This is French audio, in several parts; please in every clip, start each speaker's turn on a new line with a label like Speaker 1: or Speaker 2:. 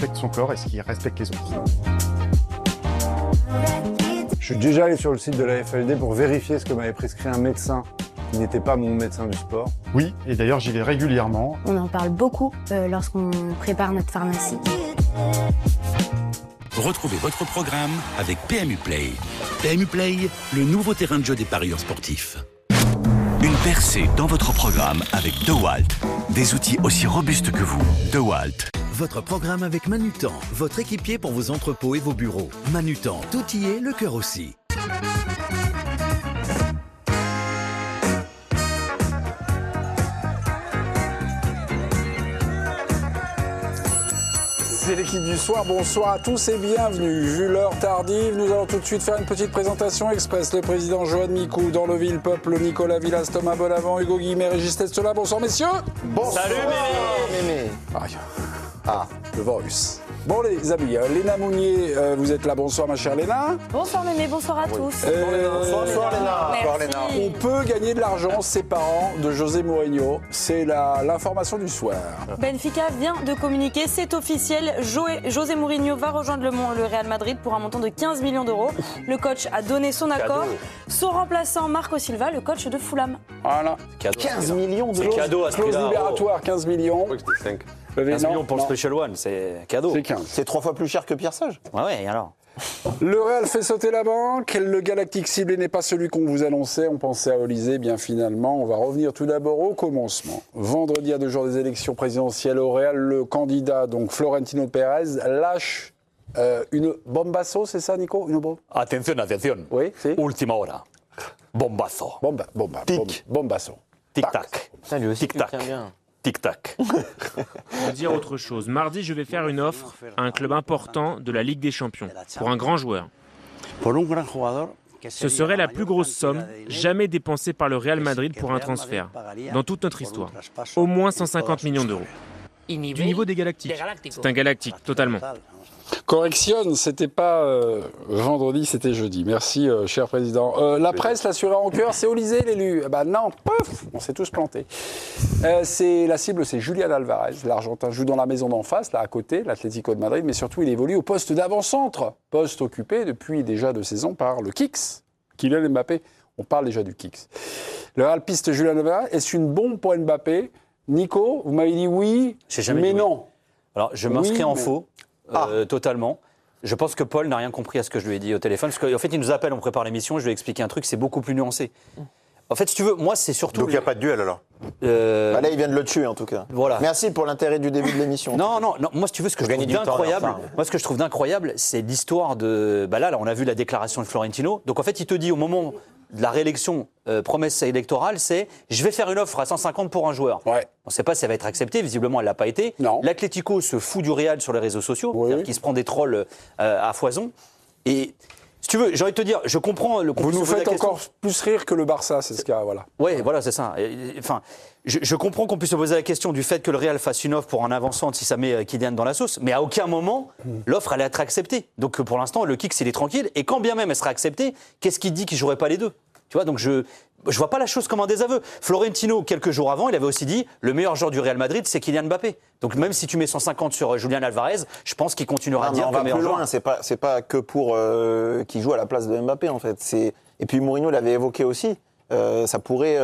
Speaker 1: respecte son corps et ce qu'il respecte les autres.
Speaker 2: Je suis déjà allé sur le site de la FLD pour vérifier ce que m'avait prescrit un médecin qui n'était pas mon médecin du sport.
Speaker 1: Oui, et d'ailleurs j'y vais régulièrement.
Speaker 3: On en parle beaucoup lorsqu'on prépare notre pharmacie.
Speaker 4: Retrouvez votre programme avec PMU Play. PMU Play, le nouveau terrain de jeu des parieurs sportifs. Une percée dans votre programme avec DeWalt. Des outils aussi robustes que vous. DeWalt.
Speaker 5: Votre programme avec Manutan, votre équipier pour vos entrepôts et vos bureaux. Manutan, tout y est, le cœur aussi.
Speaker 6: C'est l'équipe du soir, bonsoir à tous et bienvenue. Vu l'heure tardive, nous allons tout de suite faire une petite présentation express. Le président Johan Micou, dans le Ville-Peuple, Nicolas Villas, Thomas Bonavent, Hugo Guillemet, Régis Testola. Bonsoir messieurs.
Speaker 7: Bonsoir. Salut Mémé.
Speaker 6: Aïe. Le virus. Bon les amis, Léna Mounier, vous êtes là, bonsoir ma chère Léna.
Speaker 8: Bonsoir Mémé, bonsoir à tous.
Speaker 6: Bonsoir Léna. On peut gagner de l'argent, ses parents de José Mourinho, c'est l'information du soir.
Speaker 8: Benfica vient de communiquer, c'est officiel, José Mourinho va rejoindre le Real Madrid pour un montant de 15 millions d'euros. Le coach a donné son accord. Son remplaçant Marco Silva, le coach de Fulham.
Speaker 6: Voilà.
Speaker 7: 15 millions d'euros.
Speaker 6: C'est cadeau à ce prix-là. Clause libératoire, 15 millions.
Speaker 7: Je crois que c'était 5. 15 millions pour le Special One, c'est cadeau.
Speaker 6: C'est 15.
Speaker 7: C'est 3 fois plus cher que Pierre Sage. Ouais, et alors
Speaker 6: Le Real fait sauter la banque. Le Galactique ciblé n'est pas celui qu'on vous annonçait. On pensait à Olysée. Bien finalement, on va revenir tout d'abord au commencement. Vendredi, à 2 jours des élections présidentielles au Real, le candidat, donc Florentino Pérez, lâche une bombasso, c'est ça, Nico? Une bombe?
Speaker 9: Attention.
Speaker 6: Oui, c'est
Speaker 9: Ultima hora. Bombasso.
Speaker 6: Bombasso.
Speaker 9: Tic-tac.
Speaker 7: Ça, lui aussi,
Speaker 9: Tic-tac.
Speaker 7: bien.
Speaker 9: Tic-tac.
Speaker 10: Je veux dire autre chose. Mardi, je vais faire une offre à un club important de la Ligue des Champions, pour un grand joueur. Ce serait la plus grosse somme jamais dépensée par le Real Madrid pour un transfert, dans toute notre histoire. Au moins 150 millions d'euros. Du niveau des Galactiques. C'est un Galactique, totalement.
Speaker 6: Correction, c'était pas vendredi, c'était jeudi. Merci, cher président. La presse l'assurait en cœur, c'est Olysée l'élu. Non, pouf, on s'est tous plantés. La cible, c'est Julián Alvarez. L'Argentin joue dans la maison d'en face, là à côté, l'Atlético de Madrid, mais surtout il évolue au poste d'avant-centre, poste occupé depuis déjà 2 saisons par le Kicks. Kylian Mbappé, on parle déjà du Kicks. Le Real piste Julián Alvarez, est-ce une bombe pour Mbappé? Nico, vous m'avez dit oui, mais non.
Speaker 7: Alors, je m'inscris en faux. Totalement. Je pense que Paul n'a rien compris à ce que je lui ai dit au téléphone. Parce qu'en fait, il nous appelle, on prépare l'émission, je lui ai expliqué un truc, c'est beaucoup plus nuancé. En fait, si tu veux, moi, c'est surtout...
Speaker 11: Donc, il n'y a pas de duel, alors là, il vient de le tuer, en tout cas.
Speaker 7: Voilà.
Speaker 11: Merci pour l'intérêt du début de l'émission.
Speaker 7: Non, moi, si tu veux, ce que je trouve d'incroyable, c'est l'histoire de... Là, on a vu la déclaration de Florentino. Donc, en fait, il te dit, au moment de la réélection, promesse électorale, c'est « je vais faire une offre à 150 pour un joueur ».
Speaker 6: Ouais.
Speaker 7: On ne sait pas si elle va être acceptée, visiblement, elle ne l'a pas été. L'Atlético se fout du Real sur les réseaux sociaux, c'est-à-dire qu'il se prend des trolls à foison. Et... Si tu veux, j'ai envie de te dire, je comprends le.
Speaker 6: Vous nous faites encore plus rire que le Barça, c'est ce cas, voilà.
Speaker 7: Oui, voilà, c'est ça. Enfin, je comprends qu'on puisse se poser la question du fait que le Real fasse une offre pour un avant-centre si ça met Kylian dans la sauce, mais à aucun moment, l'offre allait être acceptée. Donc pour l'instant, le Kicks, il est tranquille. Et quand bien même elle sera acceptée, qu'est-ce qui dit qu'il ne jouerait pas les deux? Tu vois, donc je vois pas la chose comme un désaveu. Florentino, quelques jours avant, il avait aussi dit le meilleur joueur du Real Madrid, c'est Kylian Mbappé. Donc même si tu mets 150 sur Julián Alvarez, je pense qu'il continuera à dire que le meilleur joueur.
Speaker 11: C'est pas que pour qu'il joue à la place de Mbappé, en fait. Et puis Mourinho l'avait évoqué aussi. Ça pourrait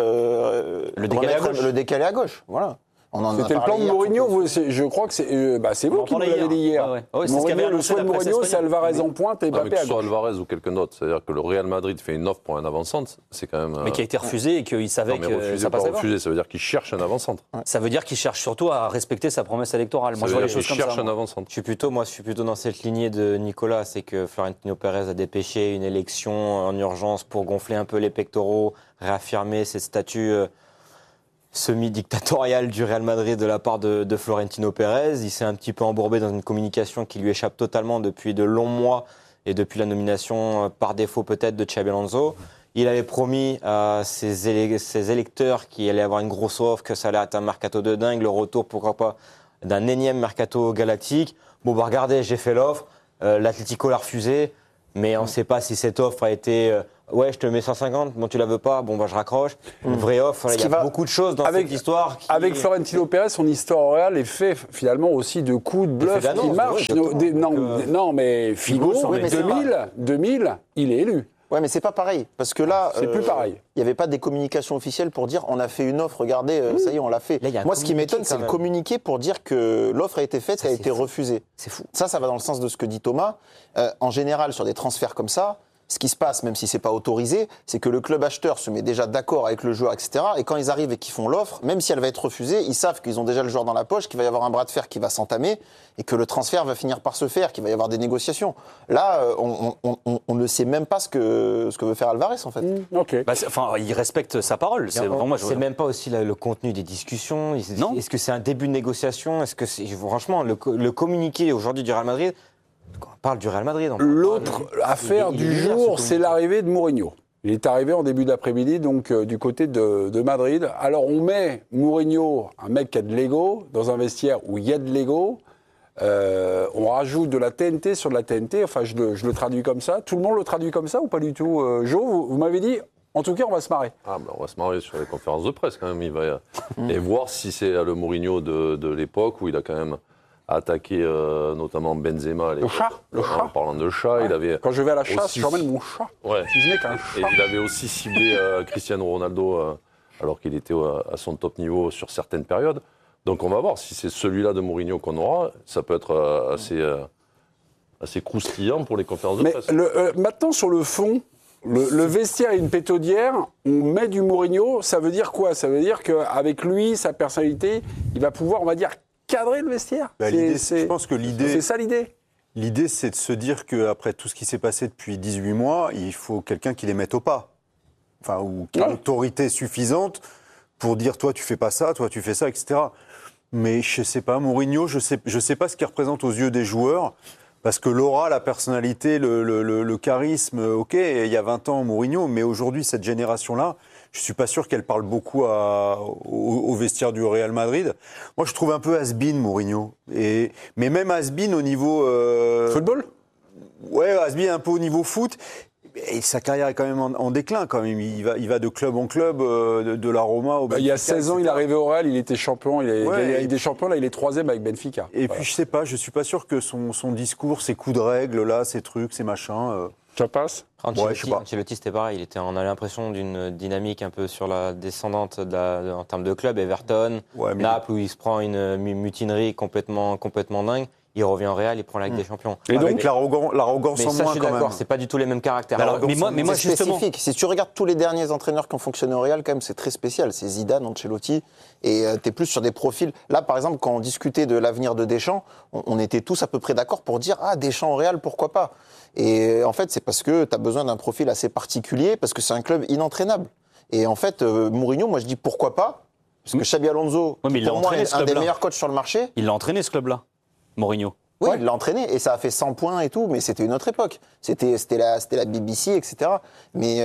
Speaker 11: le décaler à gauche. Voilà.
Speaker 6: C'était le plan de Mourinho, je crois que c'est vous qui nous l'avez dit hier. Mourinho, le souhait de Mourinho, c'est Alvarez en pointe et Mbappé à gauche.
Speaker 12: Alvarez ou quelqu'un d'autre, c'est-à-dire que le Real Madrid fait une offre pour un avant-centre, c'est quand même...
Speaker 7: Mais qui a été refusé et qu'il savait que ça passait pas.
Speaker 12: Refusé, ça veut dire qu'il cherche un avant-centre.
Speaker 7: Ça veut dire qu'il cherche surtout à respecter sa promesse électorale. Moi, je vois les choses comme ça.
Speaker 12: Cherche un avant-centre.
Speaker 13: Je suis plutôt dans cette lignée de Nicolas, c'est que Florentino Pérez a dépêché une élection en urgence pour gonfler un peu les pectoraux, réaffirmer ses statuts semi-dictatorial du Real Madrid de la part de Florentino Pérez. Il s'est un petit peu embourbé dans une communication qui lui échappe totalement depuis de longs mois et depuis la nomination par défaut peut-être de Xabi Alonso. Il avait promis à ses électeurs qu'il allait avoir une grosse offre, que ça allait être un mercato de dingue, le retour, pourquoi pas, d'un énième mercato galactique. Bon, regardez, j'ai fait l'offre, l'Atlético l'a refusé. Mais on ne sait pas si cette offre a été ouais, je te mets 150, bon, tu la veux pas, bon, bah, je raccroche. Une vraie offre, il y a beaucoup de choses dans cette histoire.
Speaker 6: Avec Florentino Pérez, son histoire au Real est fait finalement aussi de coups de bluff qui marchent. Non, mais Figo, 2000, il est élu.
Speaker 11: Ouais, mais c'est pas pareil. Parce que là.
Speaker 6: C'est plus pareil.
Speaker 11: Il n'y avait pas des communications officielles pour dire on a fait une offre, regardez, ça y est, on l'a fait. Moi, ce qui m'étonne, c'est le communiqué pour dire que l'offre a été faite, ça a été refusée.
Speaker 13: C'est fou.
Speaker 11: Ça va dans le sens de ce que dit Thomas. En général, sur des transferts comme ça, ce qui se passe, même si c'est pas autorisé, c'est que le club acheteur se met déjà d'accord avec le joueur, etc. Et quand ils arrivent et qu'ils font l'offre, même si elle va être refusée, ils savent qu'ils ont déjà le joueur dans la poche, qu'il va y avoir un bras de fer qui va s'entamer et que le transfert va finir par se faire, qu'il va y avoir des négociations. Là, on ne sait même pas ce que veut faire Alvarez, en fait.
Speaker 6: Ok.
Speaker 7: Bah, il respecte sa parole.
Speaker 13: C'est même pas aussi le contenu des discussions. Est-ce que c'est un début de négociation? Est-ce que franchement, le communiqué aujourd'hui du Real Madrid, quand on parle du Real Madrid.
Speaker 6: L'autre affaire du jour, c'est l'arrivée de Mourinho. Il est arrivé en début d'après-midi, donc du côté de Madrid. Alors on met Mourinho, un mec qui a de l'ego, dans un vestiaire où il y a de l'ego. On rajoute de la TNT sur de la TNT. Enfin, je le traduis comme ça. Tout le monde le traduit comme ça ou pas du tout? Jo, vous m'avez dit, en tout cas, on va se marrer.
Speaker 12: Ah, ben on va se marrer sur les conférences de presse quand même. Il va et voir si c'est le Mourinho de l'époque où il a quand même attaqué notamment Benzema.
Speaker 6: Le chat.
Speaker 12: En parlant de chat,
Speaker 6: ouais.
Speaker 12: Il avait.
Speaker 6: Quand je vais à la chasse, j'emmène mon chat.
Speaker 12: Ouais.
Speaker 6: Si je n'ai qu'un chat.
Speaker 12: Et il avait aussi ciblé Cristiano Ronaldo alors qu'il était à son top niveau sur certaines périodes. Donc on va voir si c'est celui-là de Mourinho qu'on aura. Ça peut être assez croustillant pour les conférences de presse.
Speaker 6: Maintenant, sur le fond, le vestiaire est une pétaudière, on met du Mourinho, ça veut dire quoi? Ça veut dire qu'avec lui, sa personnalité, il va pouvoir, on va dire, cadrer le vestiaire.
Speaker 2: Je pense que l'idée...
Speaker 6: C'est ça l'idée.
Speaker 2: L'idée, c'est de se dire qu'après tout ce qui s'est passé depuis 18 mois, il faut quelqu'un qui les mette au pas. Enfin, ou qui a l'autorité suffisante pour dire, toi, tu fais pas ça, toi, tu fais ça, etc. Mais je sais pas, Mourinho, je sais pas ce qu'il représente aux yeux des joueurs. Parce que l'aura, la personnalité, le charisme, ok, il y a 20 ans, Mourinho, mais aujourd'hui, cette génération-là, je ne suis pas sûr qu'elle parle beaucoup au vestiaire du Real Madrid. Moi, je trouve un peu has-been, Mourinho. Mais même has-been au niveau...
Speaker 6: Football ?
Speaker 2: Ouais, has-been un peu au niveau foot. Et sa carrière est quand même en déclin, quand même. Il va de club en club, de la Roma au Benfica.
Speaker 6: Il y a 16 ans, il est arrivé au Real, il était champion, il a gagné avec des champions, là, il est 3e avec Benfica.
Speaker 2: Et puis, je sais pas, je suis pas sûr que son discours, ses coups de règle, là, ces trucs, ces machins...
Speaker 6: Ça passe?
Speaker 13: Ancelotti, c'était pareil. On a l'impression d'une dynamique un peu sur la descendante en termes de club. Everton, Naples, où il se prend une mutinerie complètement dingue. Il revient au Real, il prend la Ligue des Champions.
Speaker 2: Et donc l'arrogance en moins,
Speaker 13: je suis d'accord, c'est pas du tout les mêmes caractères.
Speaker 11: Mais moi c'est spécifique. Si tu regardes tous les derniers entraîneurs qui ont fonctionné au Real, quand même, c'est très spécial. C'est Zidane, Ancelotti, et t'es plus sur des profils. Là, par exemple, quand on discutait de l'avenir de Deschamps, on était tous à peu près d'accord pour dire Deschamps au Real, pourquoi pas. Et en fait, c'est parce que t'as besoin d'un profil assez particulier, parce que c'est un club inentraînable. Et en fait, Mourinho, moi je dis pourquoi pas, parce que Xabi Alonso, pour moi, est un des meilleurs coachs sur le marché.
Speaker 7: Il l'a entraîné ce clublement Mourinho.
Speaker 11: Oui, il l'a entraîné et ça a fait 100 points et tout, mais c'était une autre époque. C'était la BBC, etc. Mais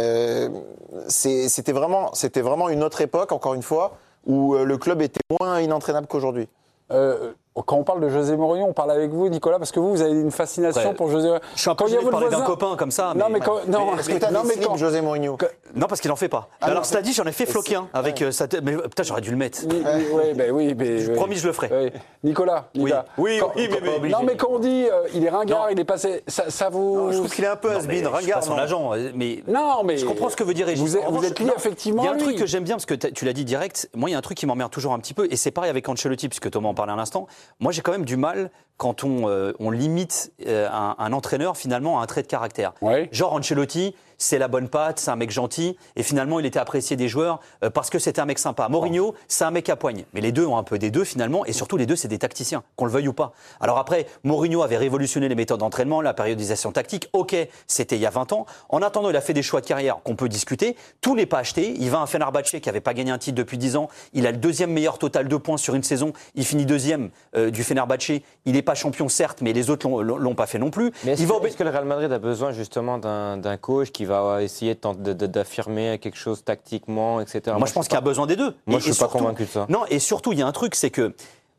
Speaker 11: c'était vraiment une autre époque, encore une fois, où le club était moins inentraînable qu'aujourd'hui.
Speaker 6: Quand on parle de José Mourinho, on parle avec vous, Nicolas, parce que vous avez une fascination pour José Mourinho.
Speaker 7: Je suis un peu obligé de parler d'un copain comme ça.
Speaker 6: Non, mais
Speaker 11: est-ce que tu as des José Mourinho?
Speaker 7: Non, parce qu'il n'en fait pas. Alors, cela dit, j'en ai fait floquer un avec sa tête. Mais putain, j'aurais dû le mettre.
Speaker 6: Oui, mais
Speaker 7: promis, je le ferai.
Speaker 6: Nicolas.
Speaker 2: Oui,
Speaker 6: mais non, mais quand on dit il est ringard, il est passé. Ça vous.
Speaker 2: Je trouve qu'il est un peu has-been, ringard.
Speaker 7: Son agent. Mais
Speaker 6: je
Speaker 7: comprends ce que veut dire Régis.
Speaker 6: Vous êtes lié effectivement.
Speaker 7: Il y a un truc que j'aime bien, parce que tu l'as dit direct. Moi, il y a un truc qui m'emmerde toujours un petit peu, et c'est pareil avec Ancelotti, puisque Thomas en parlait à l'instant. Moi, j'ai quand même du mal quand on limite un entraîneur finalement à un trait de caractère. Genre Ancelotti, c'est la bonne patte, c'est un mec gentil, et finalement il était apprécié des joueurs parce que c'était un mec sympa. Mourinho, c'est un mec à poigne. Mais les deux ont un peu des deux finalement, et surtout les deux c'est des tacticiens, qu'on le veuille ou pas. Alors après, Mourinho avait révolutionné les méthodes d'entraînement, la périodisation tactique, ok, c'était il y a 20 ans. En attendant, il a fait des choix de carrière qu'on peut discuter. Tout n'est pas acheté. Il va à un Fenerbahçe qui n'avait pas gagné un titre depuis 10 ans. Il a le deuxième meilleur total de points sur une saison. Il finit deuxième du Fenerbahçe. Il n'est pas champion certes, mais les autres l'ont pas fait non plus.
Speaker 13: Mais est-ce que le Real Madrid a besoin justement d'un coach qui va essayer d'affirmer quelque chose tactiquement, etc.
Speaker 7: Moi, je pense qu'il y a besoin des deux.
Speaker 13: Moi, je ne suis pas convaincu de ça.
Speaker 7: Non, et surtout, il y a un truc, c'est que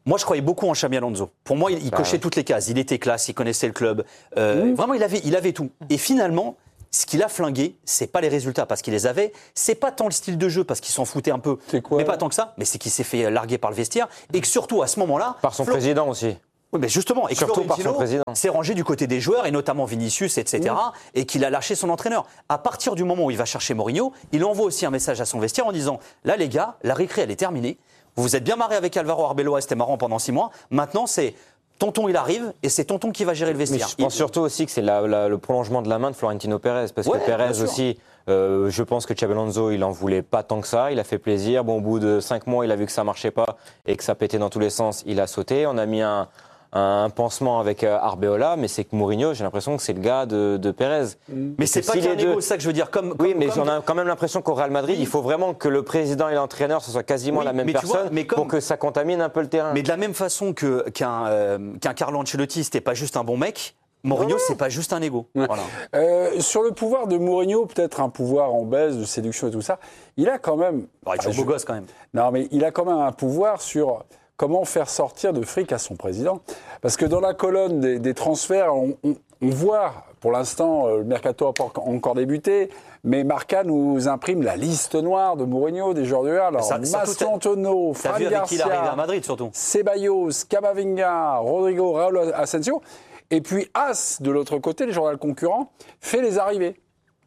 Speaker 7: Moi, je croyais beaucoup en Xabi Alonso. Pour moi, il cochait toutes les cases. Il était classe, il connaissait le club. Vraiment, il avait tout. Et finalement, ce qu'il a flingué, c'est pas les résultats parce qu'il les avait. C'est pas tant le style de jeu parce qu'il s'en foutait un peu. Mais pas tant que ça. Mais c'est qu'il s'est fait larguer par le vestiaire et que surtout à ce moment-là,
Speaker 13: par son président aussi.
Speaker 7: Oui, mais justement, et que
Speaker 13: surtout par son président,
Speaker 7: s'est rangé du côté des joueurs et notamment Vinicius, etc. Et qu'il a lâché son entraîneur. À partir du moment où il va chercher Mourinho, il envoie aussi un message à son vestiaire en disant là, les gars, la récré, elle est terminée. Vous vous êtes bien marré avec Alvaro Arbeloa, c'était marrant pendant 6 mois. Maintenant, c'est Tonton, il arrive et c'est Tonton qui va gérer le vestiaire.
Speaker 13: Mais je pense surtout aussi que c'est le prolongement de la main de Florentino Pérez. Parce que Pérez aussi, je pense que Xabi Alonso, il en voulait pas tant que ça. Il a fait plaisir. Bon, au bout de 5 mois, il a vu que ça marchait pas et que ça pétait dans tous les sens. Il a sauté. On a mis un pansement avec Arbeloa, mais c'est que Mourinho, j'ai l'impression que c'est le gars de Pérez.
Speaker 7: Mais c'est pas qu'un égo, c'est ça que je veux dire.
Speaker 13: Mais on a quand même l'impression qu'au Real Madrid, il faut vraiment que le président et l'entraîneur, ce soit quasiment la même personne pour que ça contamine un peu le terrain.
Speaker 7: Mais de la même façon qu'un Carlo Ancelotti, c'était pas juste un bon mec, Mourinho, c'est pas juste un égo. Voilà.
Speaker 6: Sur le pouvoir de Mourinho, peut-être un pouvoir en baisse, de séduction et tout ça, il a quand même...
Speaker 7: il est toujours beau gosse quand même.
Speaker 6: Non, mais il a quand même un pouvoir sur... Comment faire sortir de fric à son président? Parce que dans la colonne des transferts, on voit, pour l'instant, le mercato n'a pas encore débuté, mais Marca nous imprime la liste noire de Mourinho, des joueurs du Real. Alors, Masson Antonio, Fran Garcia,
Speaker 7: à Madrid, surtout.
Speaker 6: Ceballos, Camavinga, Rodrigo, Raúl Asensio. Et puis As, de l'autre côté, le journal concurrent, fait les arrivées.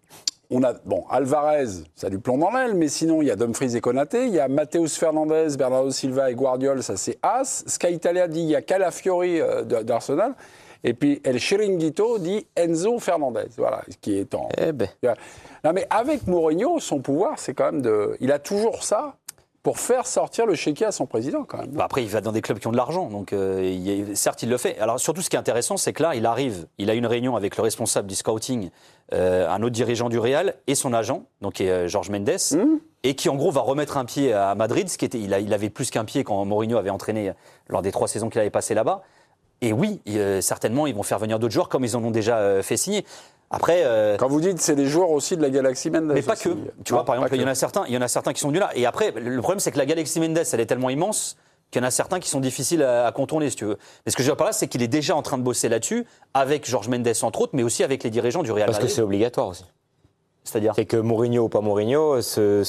Speaker 6: On a, Alvarez, ça lui plombe dans l'aile, mais sinon, il y a Dumfries et Konaté, il y a Matheus Fernandes, Bernardo Silva et Guardiola, ça c'est As. Sky Italia dit il y a Calafiori d'Arsenal. Et puis El Chiringuito dit Enzo Fernandez, voilà, qui est en... Non, mais avec Mourinho, son pouvoir, c'est quand même il a toujours ça pour faire sortir le chéquier à son président, quand même.
Speaker 7: Après, il va dans des clubs qui ont de l'argent, donc certes, il le fait. Alors, surtout, ce qui est intéressant, c'est que là, il arrive, il a une réunion avec le responsable du scouting, un autre dirigeant du Real, et son agent, donc qui est Jorge Mendes, et qui, en gros, va remettre un pied à Madrid, il avait plus qu'un pied quand Mourinho avait entraîné lors des 3 saisons qu'il avait passées là-bas. Et oui, certainement, ils vont faire venir d'autres joueurs, comme ils en ont déjà fait signer. Après,
Speaker 6: quand vous dites c'est des joueurs aussi de la Galaxy Mendes.
Speaker 7: Mais pas que. Tu vois, par exemple, il y en a certains qui sont venus là. Et après, le problème, c'est que la Galaxy Mendes, elle est tellement immense qu'il y en a certains qui sont difficiles à contourner, si tu veux. Mais ce que je veux dire par là, c'est qu'il est déjà en train de bosser là-dessus, avec Jorge Mendes entre autres, mais aussi avec les dirigeants du Real Madrid.
Speaker 13: Parce que c'est obligatoire aussi.
Speaker 7: C'est-à-dire ?
Speaker 13: C'est que Mourinho ou pas Mourinho,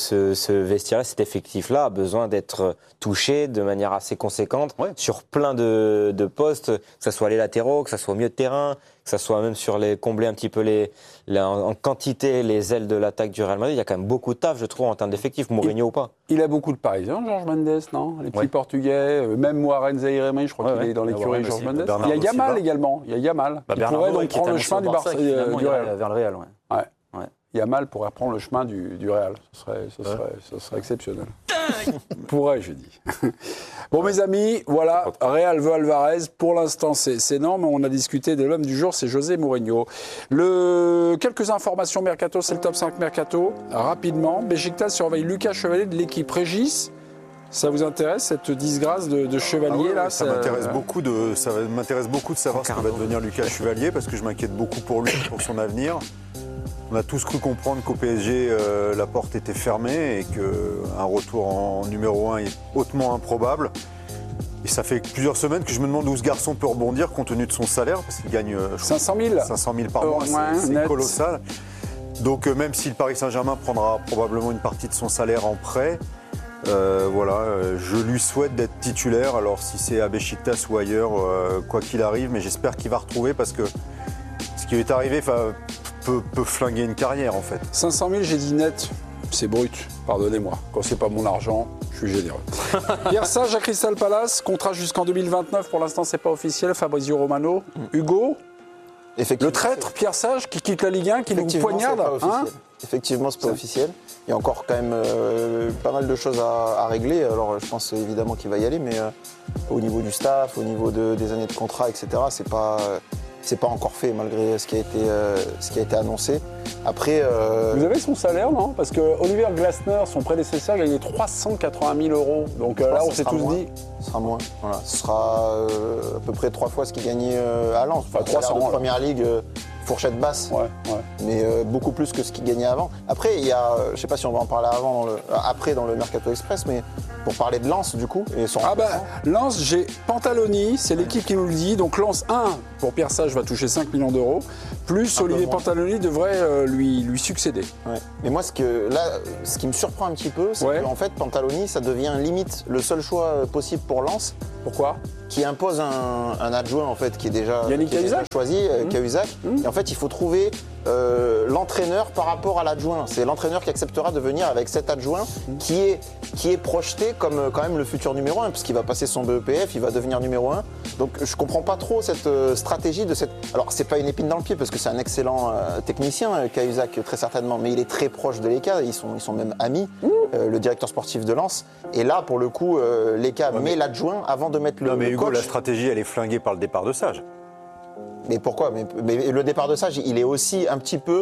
Speaker 13: ce vestiaire-là, cet effectif-là a besoin d'être touché de manière assez conséquente sur plein de postes, que ce soit les latéraux, que ce soit au milieu de terrain, que ce soit même combler un petit peu en quantité les ailes de l'attaque du Real Madrid. Il y a quand même beaucoup de taf, je trouve, en termes d'effectifs, Mourinho ou pas.
Speaker 6: Il a beaucoup de Parisiens, Jorge Mendes, non? Les petits Portugais, même Warren Zaïre-Emery, je crois qu'il est dans l'écurie Jorge Mendes. Il y a Yamal également, il y a Yamal. Qui pourrait donc prendre le chemin du Real.
Speaker 7: Vers le Real,
Speaker 6: Yamal pourrait prendre le chemin du Real. Ce serait exceptionnel. Pourrait, je dis. Bon, mes amis, voilà, Real veut Alvarez. Pour l'instant, c'est non, mais on a discuté de l'homme du jour, c'est José Mourinho. Quelques informations Mercato, c'est le top 5 Mercato. Rapidement, Beşiktaş surveille Lucas Chevalier de l'équipe Régis. Ça vous intéresse, cette disgrâce de Chevalier là?
Speaker 2: Ça m'intéresse beaucoup de savoir ce que va devenir Lucas Chevalier, parce que je m'inquiète beaucoup pour lui, pour son avenir. On a tous cru comprendre qu'au PSG, la porte était fermée et qu'un retour en numéro 1 est hautement improbable. Et ça fait plusieurs semaines que je me demande où ce garçon peut rebondir compte tenu de son salaire, parce qu'il gagne
Speaker 6: 500 000
Speaker 2: par mois, c'est colossal. Donc même si le Paris Saint-Germain prendra probablement une partie de son salaire en prêt, je lui souhaite d'être titulaire. Alors si c'est à Beşiktaş ou ailleurs, quoi qu'il arrive, mais j'espère qu'il va retrouver, parce que ce qui lui est arrivé peut flinguer une carrière en fait.
Speaker 6: 500 000, j'ai dit net, c'est brut, pardonnez-moi. Quand c'est pas mon argent, je suis généreux. Pierre Sage à Crystal Palace, contrat jusqu'en 2029, pour l'instant c'est pas officiel. Fabrizio Romano, Hugo, le traître Pierre Sage qui quitte la Ligue 1, qui nous poignarde.
Speaker 11: Effectivement, c'est pas officiel. Il y a encore quand même pas mal de choses à régler. Alors je pense évidemment qu'il va y aller, mais au niveau du staff, au niveau des années de contrat, etc., c'est pas encore fait malgré ce qui a été annoncé. Après,
Speaker 6: vous avez son salaire, non? Parce que Oliver Glasner, son prédécesseur, gagnait 380 000 €. Donc là, on s'est tous dit.
Speaker 11: Ce sera moins. Voilà. Ce sera à peu près 3 fois ce qu'il gagnait à Lens. Enfin, 300 en Première Ligue, fourchette basse. Mais beaucoup plus que ce qu'il gagnait avant. Après, il y a, je sais pas si on va en parler après dans le Mercato Express, mais Pour parler de Lens, du coup, et son
Speaker 6: Lens, j'ai Pantaloni, c'est l'équipe qui nous le dit. Donc Lens 1, pour Pierre Sage, va toucher 5 millions d'euros. Plus Olivier Pantaloni devrait lui succéder.
Speaker 11: Ouais. Mais moi, ce qui me surprend un petit peu, c'est qu'en fait, Pantaloni, ça devient limite le seul choix possible pour Lens.
Speaker 6: Pourquoi ?
Speaker 11: Qui impose un adjoint, en fait, qui est déjà choisi, Cahuzac. Et en fait, il faut trouver l'entraîneur par rapport à l'adjoint. C'est l'entraîneur qui acceptera de venir avec cet adjoint qui est projeté comme quand même le futur numéro 1, puisqu'il va passer son BEPF, il va devenir numéro 1. Donc je comprends pas trop cette stratégie de cette... Alors c'est pas une épine dans le pied, parce que c'est un excellent technicien, Cahuzac, très certainement, mais il est très proche de Leka, ils sont même amis, le directeur sportif de Lens. Et là, pour le coup, Leka met l'adjoint avant de mettre le
Speaker 2: Hugo,
Speaker 11: coach.
Speaker 2: la stratégie, elle est flinguée par le départ de Sage.
Speaker 11: Mais pourquoi mais le départ de Sage, il est aussi un petit peu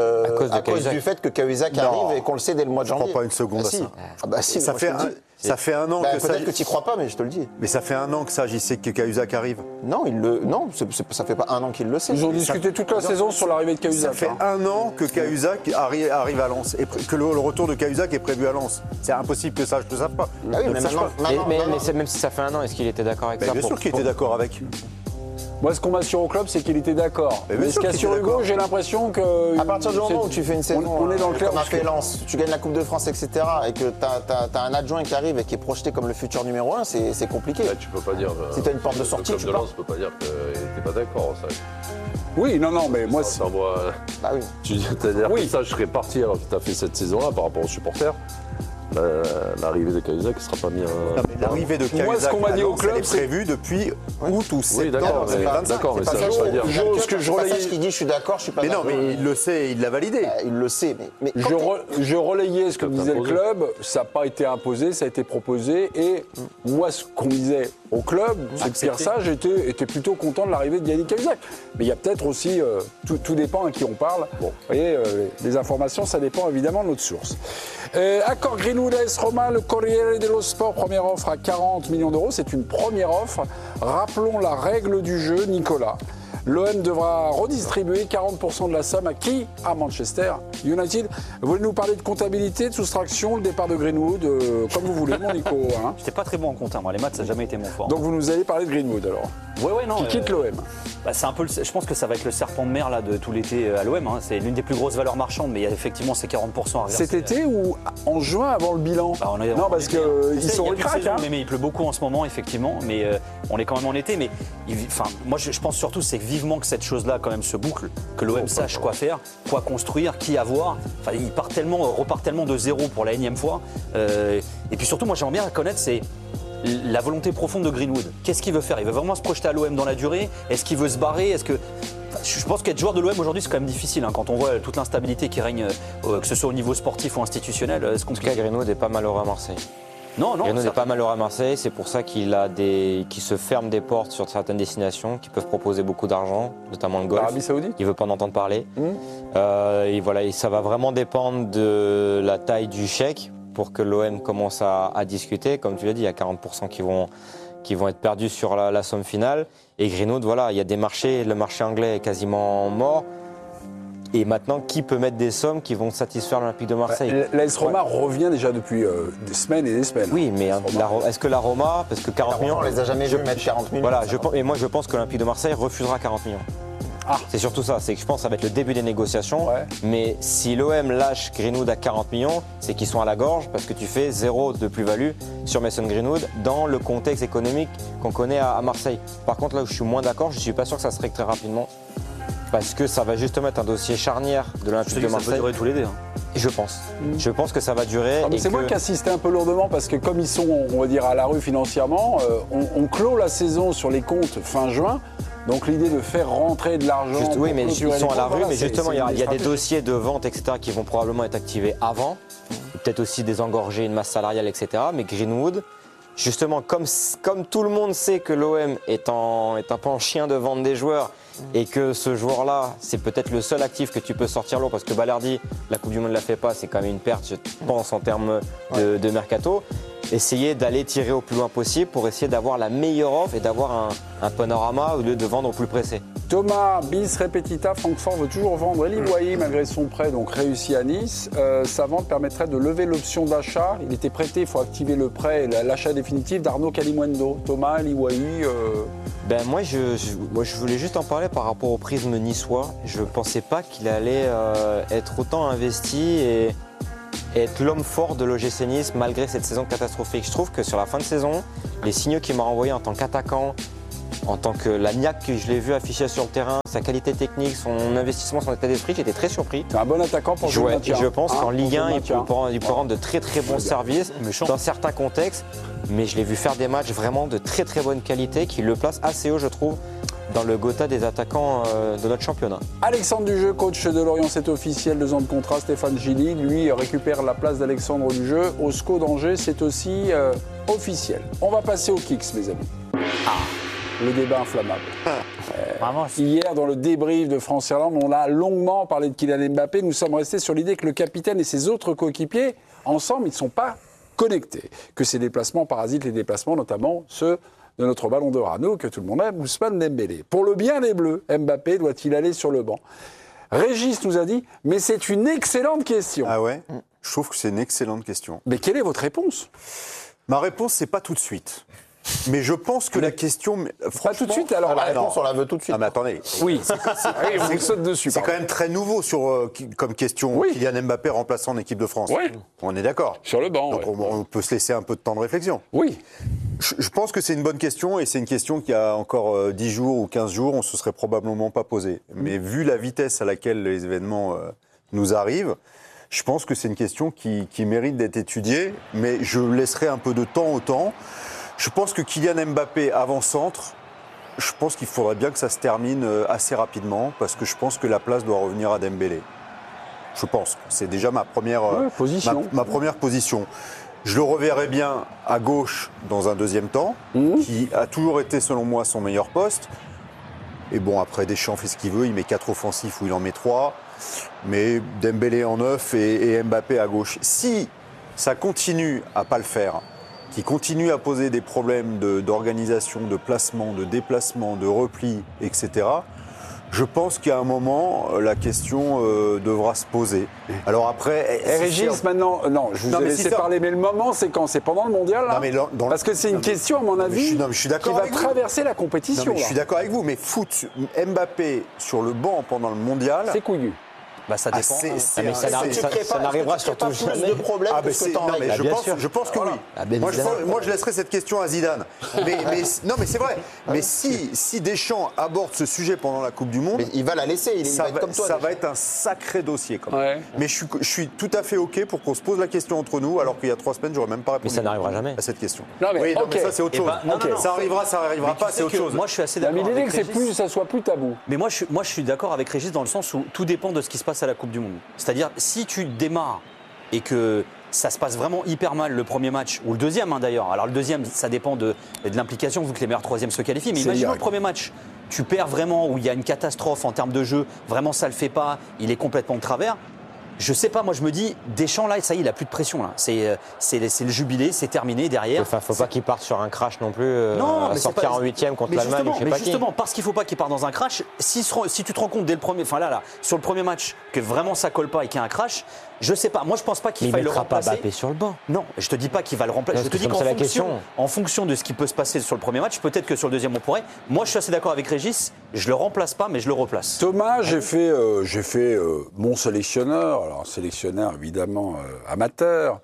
Speaker 11: à cause du fait que Cahuzac arrive et qu'on le sait dès le mois de janvier.
Speaker 2: Je ne crois pas une seconde à ça.
Speaker 11: Ah bah si,
Speaker 2: ça fait un an que Sage...
Speaker 11: Peut-être que tu n'y crois pas, mais je te le dis.
Speaker 2: Mais ça fait un an que Sage, il sait que Cahuzac arrive.
Speaker 11: Non, ça fait pas un an qu'il le sait.
Speaker 6: Ils ont discuté toute la saison sur l'arrivée de Cahuzac.
Speaker 2: Ça fait un an que Cahuzac arrive à Lens et que le retour de Cahuzac est prévu à Lens. C'est impossible que Sage ne le sache pas.
Speaker 11: Ah oui, mais maintenant,
Speaker 13: même si ça fait un an, est-ce qu'il était d'accord avec ça?
Speaker 2: Bien sûr qu'il était d'accord avec.
Speaker 6: Moi, ce qu'on m'assure au club, c'est qu'il était d'accord. Mais ce qu'assure Hugo, j'ai l'impression que...
Speaker 11: À partir du moment où tu fais une saison,
Speaker 6: on est dans le clair,
Speaker 11: comme a fait Lens, tu gagnes la Coupe de France, etc., et que tu as un adjoint qui arrive et qui est projeté comme le futur numéro 1, c'est compliqué.
Speaker 12: Là, tu peux pas dire...
Speaker 11: Si tu as une porte de sortie, tu
Speaker 12: peux. Le club de Lens ne peut pas dire qu'il n'était pas d'accord, ça.
Speaker 6: Oui, non, mais moi...
Speaker 12: Ça, moi...
Speaker 11: Bah oui.
Speaker 12: C'est-à-dire que ça, je serais parti alors que tu as fait cette saison-là par rapport aux supporters. L'arrivée de Cahuzac ne sera pas mis
Speaker 2: L'arrivée de Cahuzac,
Speaker 6: moi, ce qu'on m'a dit au club,
Speaker 2: c'est prévu depuis août ou septembre.
Speaker 12: Oui, d'accord, mais ça, je veux dire.
Speaker 11: Ce que je relayais, qui dit je suis d'accord, je suis pas d'accord.
Speaker 2: Mais non, mais il le sait, il l'a validé.
Speaker 11: Il le sait, mais
Speaker 6: je relayais ce que disait le club. Ça n'a pas été imposé, ça a été proposé. Et moi, ce qu'on disait au club, c'est que Pierre Sage était plutôt content de l'arrivée de Yannick Cahuzac. Mais il y a peut-être aussi, tout dépend à qui on parle. Bon. Vous voyez, les informations, ça dépend évidemment de notre source. Accord Greenwood AS Roma, le Corriere dello Sport, première offre à 40 millions d'euros. C'est une première offre. Rappelons la règle du jeu, Nicolas. L'OM devra redistribuer 40% de la somme à qui ? À Manchester United. Vous voulez nous parler de comptabilité, de soustraction, le départ de Greenwood, comme vous voulez, mon Nico. Hein.
Speaker 7: J'étais pas très bon en compta, moi. Les maths, ça n'a jamais été mon fort.
Speaker 6: Donc vous nous allez parler de Greenwood, alors.
Speaker 7: Ouais, non.
Speaker 6: Qui quitte l'OM.
Speaker 7: C'est un peu, je pense que ça va être le serpent de mer là, de tout l'été à l'OM. Hein. C'est l'une des plus grosses valeurs marchandes, mais il y a effectivement ces 40% à reverser.
Speaker 6: Cet été ou en juin avant le bilan ? Non, parce qu'ils sont au crack.
Speaker 7: Mais il pleut beaucoup en ce moment, effectivement. Mais on est quand même en été. Mais moi, je pense surtout, c'est vivement que cette chose-là quand même se boucle, que l'OM sache quoi faire, quoi construire, qui avoir. Enfin, il repart tellement de zéro pour la énième fois. Et puis surtout, moi, j'aimerais bien connaître, c'est la volonté profonde de Greenwood. Qu'est-ce qu'il veut faire ? Il veut vraiment se projeter à l'OM dans la durée ? Est-ce qu'il veut se barrer ? Je pense qu'être joueur de l'OM aujourd'hui, c'est quand même difficile. Quand on voit toute l'instabilité qui règne, que ce soit au niveau sportif ou institutionnel.
Speaker 13: En tout cas, Greenwood n'est pas malheureux à Marseille.
Speaker 7: Non.
Speaker 13: Greenwood n'est pas malheureux à Marseille. C'est pour ça qu'il se ferme des portes sur certaines destinations qui peuvent proposer beaucoup d'argent, notamment le golf.
Speaker 6: L'Arabie Saoudite.
Speaker 13: Il ne veut pas en entendre parler. Et ça va vraiment dépendre de la taille du chèque pour que l'OM commence à discuter. Comme tu l'as dit, il y a 40% qui vont être perdus sur la somme finale. Et Greenwood, il y a des marchés, le marché anglais est quasiment mort. Et maintenant, qui peut mettre des sommes qui vont satisfaire l'Olympique de Marseille ?
Speaker 6: L'AS Roma revient déjà depuis des semaines et des semaines.
Speaker 13: Oui, mais est-ce que la Roma, parce que 40 millions...
Speaker 11: On les a jamais vus mettre 40 millions.
Speaker 13: Voilà, et moi je pense que l'Olympique de Marseille refusera 40 millions. C'est surtout ça, c'est que je pense que ça va être le début des négociations. Mais si l'OM lâche Greenwood à 40 millions, c'est qu'ils sont à la gorge parce que tu fais 0 de plus-value sur Mason Greenwood dans le contexte économique qu'on connaît à Marseille. Par contre, là où je suis moins d'accord, je ne suis pas sûr que ça se règle très rapidement. Parce que ça va justement être un dossier charnière de l'Olympique de Marseille.
Speaker 7: Ça va durer tout l'été.
Speaker 13: Je pense. Je pense que ça va durer.
Speaker 6: C'est moi qui insistais un peu lourdement parce que comme ils sont, on va dire, à la rue financièrement, on clôt la saison sur les comptes fin juin. Donc l'idée de faire rentrer de l'argent...
Speaker 13: Oui, mais ils sont à la rue, mais justement, il y a des dossiers de vente, etc., qui vont probablement être activés avant. Peut-être aussi désengorger une masse salariale, etc. Mais Greenwood, justement, comme tout le monde sait que l'OM est un peu en chien de vendre des joueurs et que ce joueur-là, c'est peut-être le seul actif que tu peux sortir l'eau parce que Balerdi, la Coupe du Monde ne la fait pas, c'est quand même une perte, je pense, en termes de mercato. essayer d'aller tirer au plus loin possible pour essayer d'avoir la meilleure offre et d'avoir un panorama au lieu de vendre au plus pressé.
Speaker 6: Thomas, bis repetita, Francfort veut toujours vendre Eli Wahi malgré son prêt, donc réussi à Nice. Sa vente permettrait de lever l'option d'achat. Il était prêté, il faut activer le prêt et l'achat définitif d'Arnaud Kalimundo. Thomas, Eli Wahi.
Speaker 13: Moi, je voulais juste en parler par rapport au prisme niçois. Je ne pensais pas qu'il allait être autant investi et être l'homme fort de l'OGC Nice malgré cette saison catastrophique. Je trouve que sur la fin de saison, les signaux qu'il m'a envoyés en tant qu'attaquant, en tant que la niaque que je l'ai vu afficher sur le terrain, sa qualité technique, son investissement, son état d'esprit, j'étais très surpris.
Speaker 6: C'est un bon attaquant pour jouer.
Speaker 13: Je pense qu'en Ligue 1, il peut rendre de très très bons services dans certains contextes, mais je l'ai vu faire des matchs vraiment de très très bonne qualité qui le placent assez haut, je trouve, dans le Gotha des attaquants de notre championnat.
Speaker 6: Alexandre Dujeu, coach de Lorient, c'est officiel, 2 ans de contrat. Stéphane Gilly, lui, récupère la place d'Alexandre Dujeu. Au SCO d'Angers, c'est aussi officiel. On va passer au Kicks, mes amis. Le débat inflammable. Hier, dans le débrief de France-Irlande, on a longuement parlé de Kylian Mbappé. Nous sommes restés sur l'idée que le capitaine et ses autres coéquipiers, ensemble, ils ne sont pas connectés. Que ces déplacements parasitent les déplacements, notamment ceux de notre ballon d'or à nous, que tout le monde aime, Ousmane Dembélé. Pour le bien des Bleus, Mbappé doit-il aller sur le banc ? Régis nous a dit, mais c'est une excellente question.
Speaker 2: Ah ouais ? Je trouve que c'est une excellente question.
Speaker 6: Mais quelle est votre réponse ?
Speaker 2: Ma réponse, c'est pas tout de suite. Mais je pense que la question...
Speaker 6: Pas tout de suite, alors
Speaker 11: la réponse, on la veut tout de suite.
Speaker 2: Ah mais attendez.
Speaker 6: Oui, on vous saute dessus.
Speaker 2: C'est quand même très nouveau comme question.
Speaker 6: Oui.
Speaker 2: Kylian Mbappé remplaçant en équipe de France.
Speaker 6: Oui.
Speaker 2: On est d'accord.
Speaker 6: Sur le banc.
Speaker 2: Donc on peut se laisser un peu de temps de réflexion.
Speaker 6: Oui.
Speaker 2: Je pense que c'est une bonne question et c'est une question qu'il y a encore 10 jours ou 15 jours, on ne se serait probablement pas posé. Mais vu la vitesse à laquelle les événements nous arrivent, je pense que c'est une question qui mérite d'être étudiée, mais je laisserai un peu de temps au temps. Je pense que Kylian Mbappé avant-centre, je pense qu'il faudrait bien que ça se termine assez rapidement parce que je pense que la place doit revenir à Dembélé. Je pense. C'est déjà ma première,
Speaker 6: position.
Speaker 2: ma première position. Je le reverrai bien à gauche dans un deuxième temps, qui a toujours été selon moi son meilleur poste. Et bon, après Deschamps fait ce qu'il veut, il met 4 offensifs ou il en met 3. Mais Dembélé en 9 et Mbappé à gauche. Si ça continue à pas le faire, qui continue à poser des problèmes d'organisation, de placement, de déplacement, de repli, etc., je pense qu'à un moment, la question devra se poser. Alors après...
Speaker 6: Régis, maintenant, non, je vous ai laissé parler, mais le moment, c'est quand ? C'est pendant le mondial, là ? Parce que c'est une question, à mon avis,
Speaker 2: je suis
Speaker 6: qui va traverser la compétition.
Speaker 2: Je suis d'accord avec vous, mais foot Mbappé sur le banc pendant le mondial...
Speaker 6: C'est couillu.
Speaker 7: Bah ça dépend.
Speaker 13: Mais ça n'arrivera surtout jamais.
Speaker 11: De problème que ce que t'en règles.
Speaker 2: Je pense que oui. Moi, je laisserai cette question à Zidane. Non, mais c'est vrai. Mais si Deschamps aborde ce sujet pendant la Coupe du Monde,
Speaker 11: mais il va la laisser. Il va être comme toi.
Speaker 2: Ça va être un sacré dossier quand même. Ouais. Mais je suis tout à fait OK pour qu'on se pose la question entre nous, alors qu'il y a 3 semaines, j'aurais même pas répondu.
Speaker 13: Mais ça n'arrivera jamais
Speaker 2: à cette question.
Speaker 6: Non, mais,
Speaker 2: mais ça c'est autre chose. Ça arrivera pas, c'est autre chose.
Speaker 7: Moi, je suis assez d'accord.
Speaker 6: Mais l'idée que ça soit plus tabou.
Speaker 7: Mais moi, je suis d'accord avec Régis dans le sens où tout dépend de ce qui se passe à la Coupe du Monde. C'est-à-dire, si tu démarres et que ça se passe vraiment hyper mal le premier match, ou le deuxième d'ailleurs. Alors le deuxième, ça dépend de l'implication, vu que les meilleurs troisièmes se qualifient. Mais imaginons le premier match, tu perds vraiment, où il y a une catastrophe en termes de jeu, vraiment ça le fait pas, il est complètement de travers. Je sais pas, moi je me dis, Deschamps là, ça y est, il a plus de pression là. C'est le jubilé, c'est terminé derrière.
Speaker 13: Enfin, faut pas qu'il parte sur un crash non plus. Non, sortir en 8e contre l'Allemagne ou je sais pas qui.
Speaker 7: Justement, parce qu'il faut pas qu'il parte dans un crash. Si tu te rends compte dès le premier, enfin là, sur le premier match, que vraiment ça colle pas et qu'il y a un crash, je sais pas. Moi je pense pas qu'il faille le remplacer.
Speaker 13: Il mettra pas Mbappé sur le banc.
Speaker 7: Non, je te dis pas qu'il va le remplacer. Je te dis qu'en fonction de ce qui peut se passer sur le premier match, peut-être que sur le deuxième on pourrait. Moi je suis assez d'accord avec Régis. Je le remplace pas, mais je le replace.
Speaker 6: Thomas, j'ai fait mon sélectionneur. Alors sélectionneur évidemment amateur.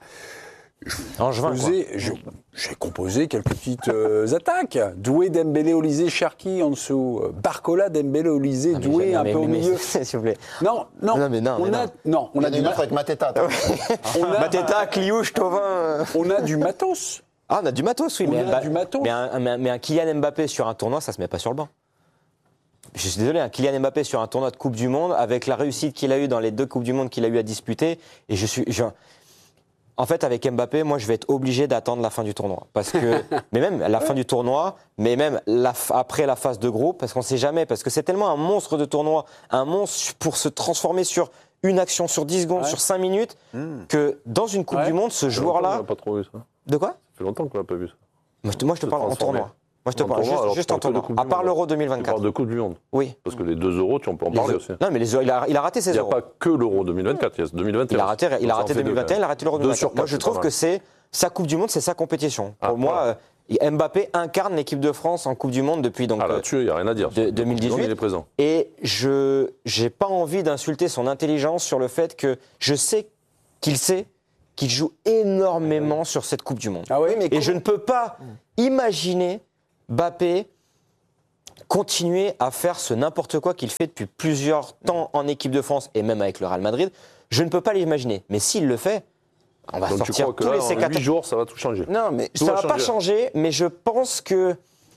Speaker 6: J'ai composé quelques petites attaques. Doué, Dembélé, Olysée, Cherki en dessous. Barcola, Dembélé, Olysée, Doué un peu au milieu.
Speaker 13: S'il vous plaît.
Speaker 6: Non. On a du
Speaker 11: avec Mateta.
Speaker 13: Mateta, Cliouche, Thauvin.
Speaker 6: On a du matos.
Speaker 13: Ah, on a du matos, oui. Mais un Kylian Mbappé sur un tournoi, ça se met pas sur le banc. Je suis désolé, un Kylian Mbappé sur un tournoi de Coupe du Monde, avec la réussite qu'il a eue dans les 2 Coupes du Monde qu'il a eu à disputer, et en fait, avec Mbappé, moi, je vais être obligé d'attendre la fin du tournoi. Parce que, mais même la fin du tournoi, mais même après la phase de groupe, parce qu'on ne sait jamais, parce que c'est tellement un monstre de tournoi, un monstre pour se transformer sur une action, sur 10 secondes, sur 5 minutes, que dans une Coupe du Monde, ce joueur-là...
Speaker 12: On n'a pas trop vu ça.
Speaker 13: De quoi ?
Speaker 12: fait longtemps qu'on l'a pas vu.
Speaker 13: Moi, je te parle en tournoi. Moi, je te parle juste en tournoi. À part l'Euro 2024.
Speaker 12: Tu parles de Coupe du Monde.
Speaker 13: Oui.
Speaker 12: Parce que les 2 euros, tu en peux en parler aussi.
Speaker 13: Non, mais il a raté ses euros.
Speaker 12: Il n'y a pas que l'Euro 2024, il y a 2021.
Speaker 13: Il a raté 2021, il a raté l'Euro 2024. Moi, je trouve que c'est sa Coupe du Monde, c'est sa compétition. Pour moi, Mbappé incarne l'équipe de France en Coupe du Monde depuis
Speaker 12: là-dessus, il n'y a rien à dire.
Speaker 13: 2018.
Speaker 12: Il est présent.
Speaker 13: Et je n'ai pas envie d'insulter son intelligence sur le fait que je sais qu'il joue énormément sur cette Coupe du Monde. Et je ne peux pas imaginer Mbappé continuer à faire ce n'importe quoi qu'il fait depuis plusieurs temps en équipe de France et même avec le Real Madrid. Je ne peux pas l'imaginer. Mais s'il le fait, on va sortir tous les
Speaker 12: séquateurs. En 8 jours, ça va tout changer.
Speaker 13: Non, mais ça va pas changer, mais je pense que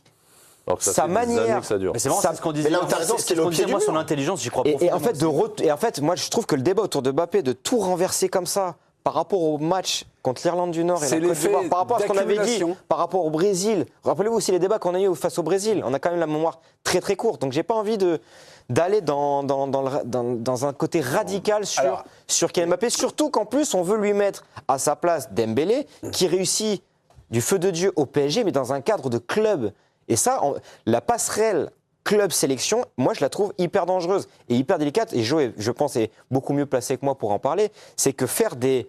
Speaker 13: sa manière.
Speaker 7: Mais c'est vraiment ce qu'on disait. Moi, son intelligence, j'y crois pas.
Speaker 13: Et en fait, moi, je trouve que le débat autour de Mbappé, de tout renverser comme ça, par rapport au match contre l'Irlande du Nord et la Côte d'Ivoire, par rapport à ce qu'on avait dit, par rapport au Brésil. Rappelez-vous aussi les débats qu'on a eu face au Brésil. On a quand même la mémoire très très courte. Donc j'ai pas envie d'aller dans un côté radical sur Kylian Mbappé. Surtout qu'en plus, on veut lui mettre à sa place Dembélé, qui réussit du feu de Dieu au PSG, mais dans un cadre de club. Et ça, la passerelle club-sélection, moi je la trouve hyper dangereuse et hyper délicate. Et Joe, je pense, est beaucoup mieux placé que moi pour en parler. C'est que faire des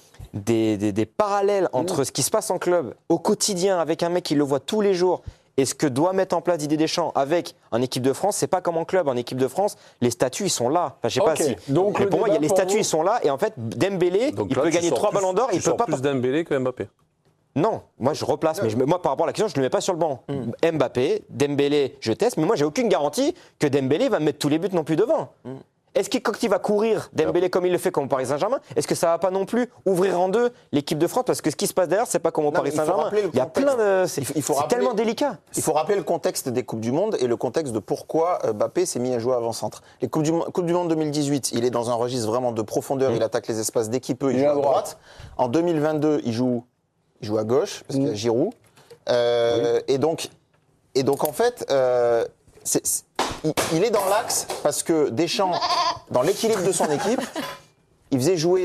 Speaker 13: parallèles entre ce qui se passe en club au quotidien avec un mec qui le voit tous les jours et ce que doit mettre en place Didier Deschamps avec en équipe de France, c'est pas comme en club. En équipe de France, les statuts ils sont là. Enfin, je sais pas si.
Speaker 6: Donc,
Speaker 13: mais pour moi, les statuts ils sont là et en fait Dembélé, il peut gagner 3 ballons d'or, il peut pas.
Speaker 12: Plus Dembélé que Mbappé.
Speaker 13: Non, moi je replace, mais moi par rapport à la question, je ne le mets pas sur le banc. Mbappé, Dembélé, je teste, mais moi j'ai aucune garantie que Dembélé va mettre tous les buts non plus devant. Est-ce que quand il va courir, Dembélé comme il le fait comme au Paris Saint-Germain, est-ce que ça va pas non plus ouvrir en deux l'équipe de France? Parce que ce qui se passe derrière, c'est pas comme au Paris Saint-Germain. Il y a plein de... C'est tellement délicat.
Speaker 11: Il faut rappeler le contexte des Coupes du Monde et le contexte de pourquoi Mbappé s'est mis à jouer avant-centre. Les Coupes du Monde 2018, il est dans un registre vraiment de profondeur, il attaque les espaces d'équipe, il joue à droite. En 2022, il joue à gauche, parce qu'il y a Giroud. Et donc en fait, il est dans l'axe parce que Deschamps, dans l'équilibre de son équipe, il faisait jouer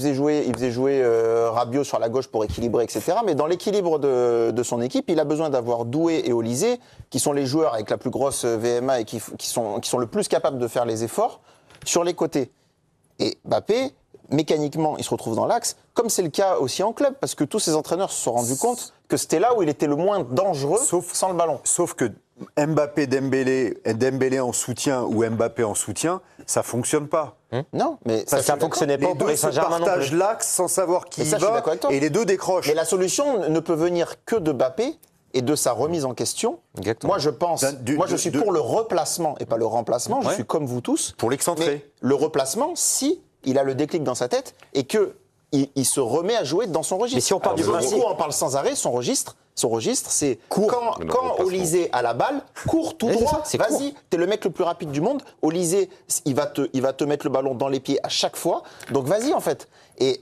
Speaker 11: Rabiot sur la gauche pour équilibrer, etc. Mais dans l'équilibre de son équipe, il a besoin d'avoir Doué et Olysée, qui sont les joueurs avec la plus grosse VMA et qui sont le plus capables de faire les efforts, sur les côtés. Et Mbappé, mécaniquement, il se retrouve dans l'axe, comme c'est le cas aussi en club, parce que tous ces entraîneurs se sont rendus compte que c'était là où il était le moins dangereux sans le ballon.
Speaker 2: Sauf que Mbappé, Dembélé en soutien ou Mbappé en soutien, ça fonctionne pas.
Speaker 11: Non, mais
Speaker 13: ça fonctionnait pas au Paris Saint-Germain non plus.
Speaker 2: Les deux se partagent l'axe sans savoir qui y va et les deux décrochent.
Speaker 11: Mais la solution ne peut venir que de Mbappé et de sa remise en question.
Speaker 13: Exactement.
Speaker 11: Moi, je suis pour le replacement et pas le remplacement. Je suis comme vous tous.
Speaker 2: Pour l'excentrer.
Speaker 11: Mais le replacement, si il a le déclic dans sa tête et que il se remet à jouer dans son registre.
Speaker 13: Mais si on parle du principe,
Speaker 11: on parle sans arrêt. Son registre, c'est quand Olysée a la balle, cours tout droit. Vas-y, t'es le mec le plus rapide du monde. Olysée, il va te mettre le ballon dans les pieds à chaque fois. Donc vas-y en fait. Et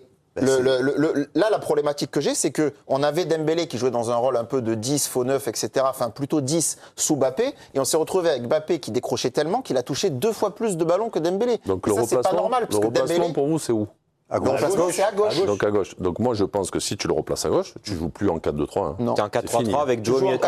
Speaker 11: là, la problématique que j'ai, c'est qu'on avait Dembélé qui jouait dans un rôle un peu de 10, faux 9, etc. Enfin, plutôt 10 sous Mbappé. Et on s'est retrouvé avec Mbappé qui décrochait tellement qu'il a touché 2 fois plus de ballons que Dembélé.
Speaker 12: Donc
Speaker 11: et ça, c'est pas normal.
Speaker 12: Le replacement pour vous, c'est où?
Speaker 2: À gauche.
Speaker 11: C'est à gauche.
Speaker 12: Donc à gauche. Donc moi je pense que si tu le replaces à gauche, tu joues plus en 4-2-3. Hein.
Speaker 13: Non. Tu es en 4-3-3 avec Doué.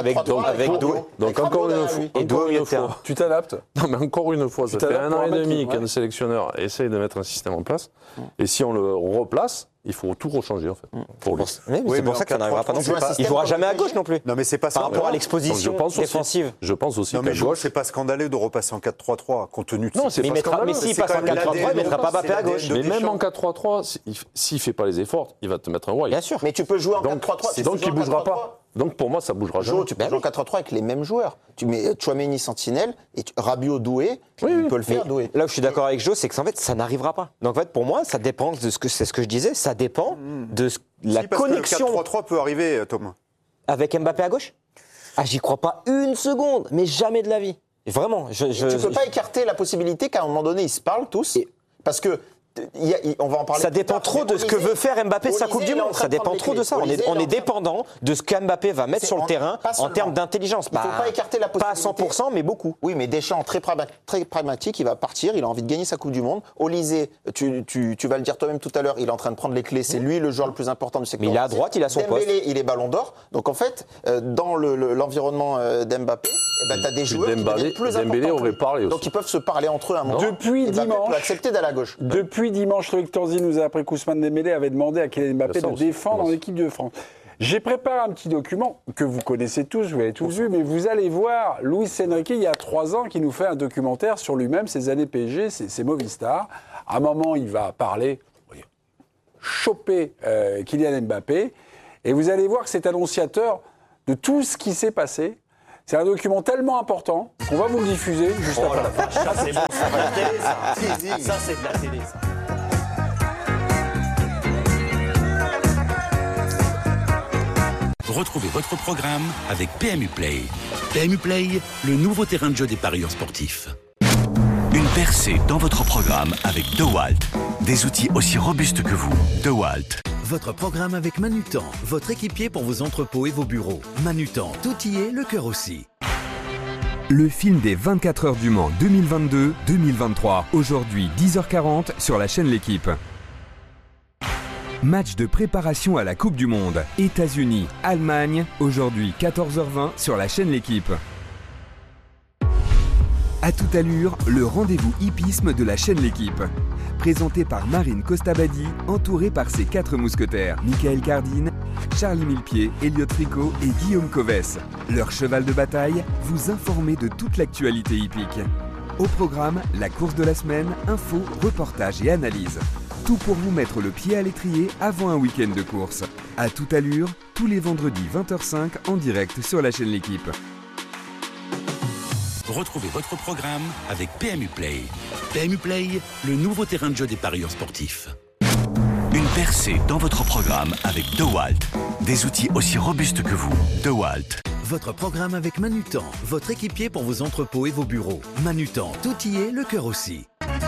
Speaker 12: Donc encore une fois,
Speaker 6: tu t'adaptes.
Speaker 12: Non mais encore une fois, ça fait 1 an et demi qu'un sélectionneur essaye de mettre un système en place. Et si on le replace, il faut tout rechanger en fait. Pour lui.
Speaker 13: C'est pour ça que ça n'arrivera pas non plus. Il ne jouera jamais à gauche non plus.
Speaker 2: Non mais c'est pas ça.
Speaker 13: Par rapport à l'exposition défensive.
Speaker 12: Je pense aussi
Speaker 2: qu'à gauche, c'est pas scandaleux de repasser en 4-3-3 compte tenu de ça.
Speaker 12: Non, c'est pas scandaleux.
Speaker 13: Mais s'il passe en 4-3-3, il ne mettra pas Mbappé à gauche.
Speaker 12: Mais même en 4-3-3, s'il ne fait pas les efforts, il va te mettre un White.
Speaker 13: Bien sûr.
Speaker 11: Mais tu peux jouer en 4-3-3.
Speaker 12: Donc il ne bougera pas. Donc pour moi, ça ne bougera jamais.
Speaker 11: Tu peux jouer en 4-3-3 avec les mêmes joueurs. Tu mets Tchouaméni, Sentinelle, et Rabiot, Doué, il peut le faire, Doué.
Speaker 13: Là où je suis d'accord avec Jo, c'est qu'en fait, ça n'arrivera pas. Donc en fait, pour moi, ça dépend de c'est ce que je disais, ça dépend de la connexion.
Speaker 2: Le 4-3-3 peut arriver, Thomas.
Speaker 13: Avec Mbappé à gauche? Ah, j'y crois pas une seconde, mais jamais de la vie. Et vraiment,
Speaker 11: tu peux pas écarter la possibilité qu'à un moment donné, ils se parlent tous, parce que on va en parler.
Speaker 13: Ça dépend trop de ce que veut faire Mbappé de sa Coupe du Monde. Ça dépend trop de ça. On est dépendant de ce qu'Mbappé va mettre sur le terrain en termes d'intelligence.
Speaker 11: Il ne faut pas écarter la possibilité.
Speaker 13: Pas à 100%, mais beaucoup.
Speaker 11: Oui, mais Deschamps, très pragmatique, il va partir, il a envie de gagner sa Coupe du Monde. Olysée, tu vas le dire toi-même tout à l'heure, il est en train de prendre les clés. C'est lui le joueur le plus important du secteur.
Speaker 13: Mais il est à droite, il a son poste.
Speaker 11: Dembélé, il est ballon d'or. Donc en fait, dans l'environnement d'Mbappé, tu as des joueurs qui deviennent plus importants.
Speaker 12: Aurait parlé aussi.
Speaker 11: Donc ils peuvent se parler entre eux à un moment.
Speaker 6: Depuis dimanche,
Speaker 11: peut accepter d'aller à gauche.
Speaker 6: Depuis dimanche, Loïc Tanzi nous a appris qu'Ousmane Dembélé avait demandé à Kylian Mbappé de défendre en équipe de France. J'ai préparé un petit document que vous connaissez tous, vous l'avez tous vu, mais vous allez voir Luis Enrique, il y a 3 ans, qui nous fait un documentaire sur lui-même, ses années PSG, ses Movistar. À un moment, il va parler, choper Kylian Mbappé, et vous allez voir que c'est annonciateur de tout ce qui s'est passé. C'est un document tellement important qu'on va vous le diffuser juste après.
Speaker 7: La vache, ça c'est bon, c'est de la télé, ça. Ça c'est de la télé, ça.
Speaker 4: Retrouvez votre programme avec PMU Play. PMU Play, le nouveau terrain de jeu des parieurs sportifs. Une percée dans votre programme avec DeWalt. Des outils aussi robustes que vous. DeWalt.
Speaker 5: Votre programme avec Manutan, votre équipier pour vos entrepôts et vos bureaux. Manutan, tout y est, le cœur aussi.
Speaker 14: Le film des 24 heures du Mans 2022-2023. Aujourd'hui 10h40 sur la chaîne L'Équipe. Match de préparation à la Coupe du Monde. États-Unis, Allemagne. Aujourd'hui 14h20 sur la chaîne L'Équipe. À toute allure, le rendez-vous hippisme de la chaîne L'Équipe. Présenté par Marine Costabadi, entourée par ses 4 mousquetaires, Michael Cardine, Charlie Millepied, Elliot Tricot et Guillaume Coves. Leur cheval de bataille, vous informer de toute l'actualité hippique. Au programme, la course de la semaine, infos, reportages et analyses. Tout pour vous mettre le pied à l'étrier avant un week-end de course. À toute allure, tous les vendredis 20h05 en direct sur la chaîne L'Équipe.
Speaker 4: Retrouvez votre programme avec PMU Play. PMU Play, le nouveau terrain de jeu des parieurs sportifs. Une percée dans votre programme avec DeWalt. Des outils aussi robustes que vous. DeWalt.
Speaker 5: Votre programme avec Manutan, votre équipier pour vos entrepôts et vos bureaux. Manutan, tout y est, le cœur aussi.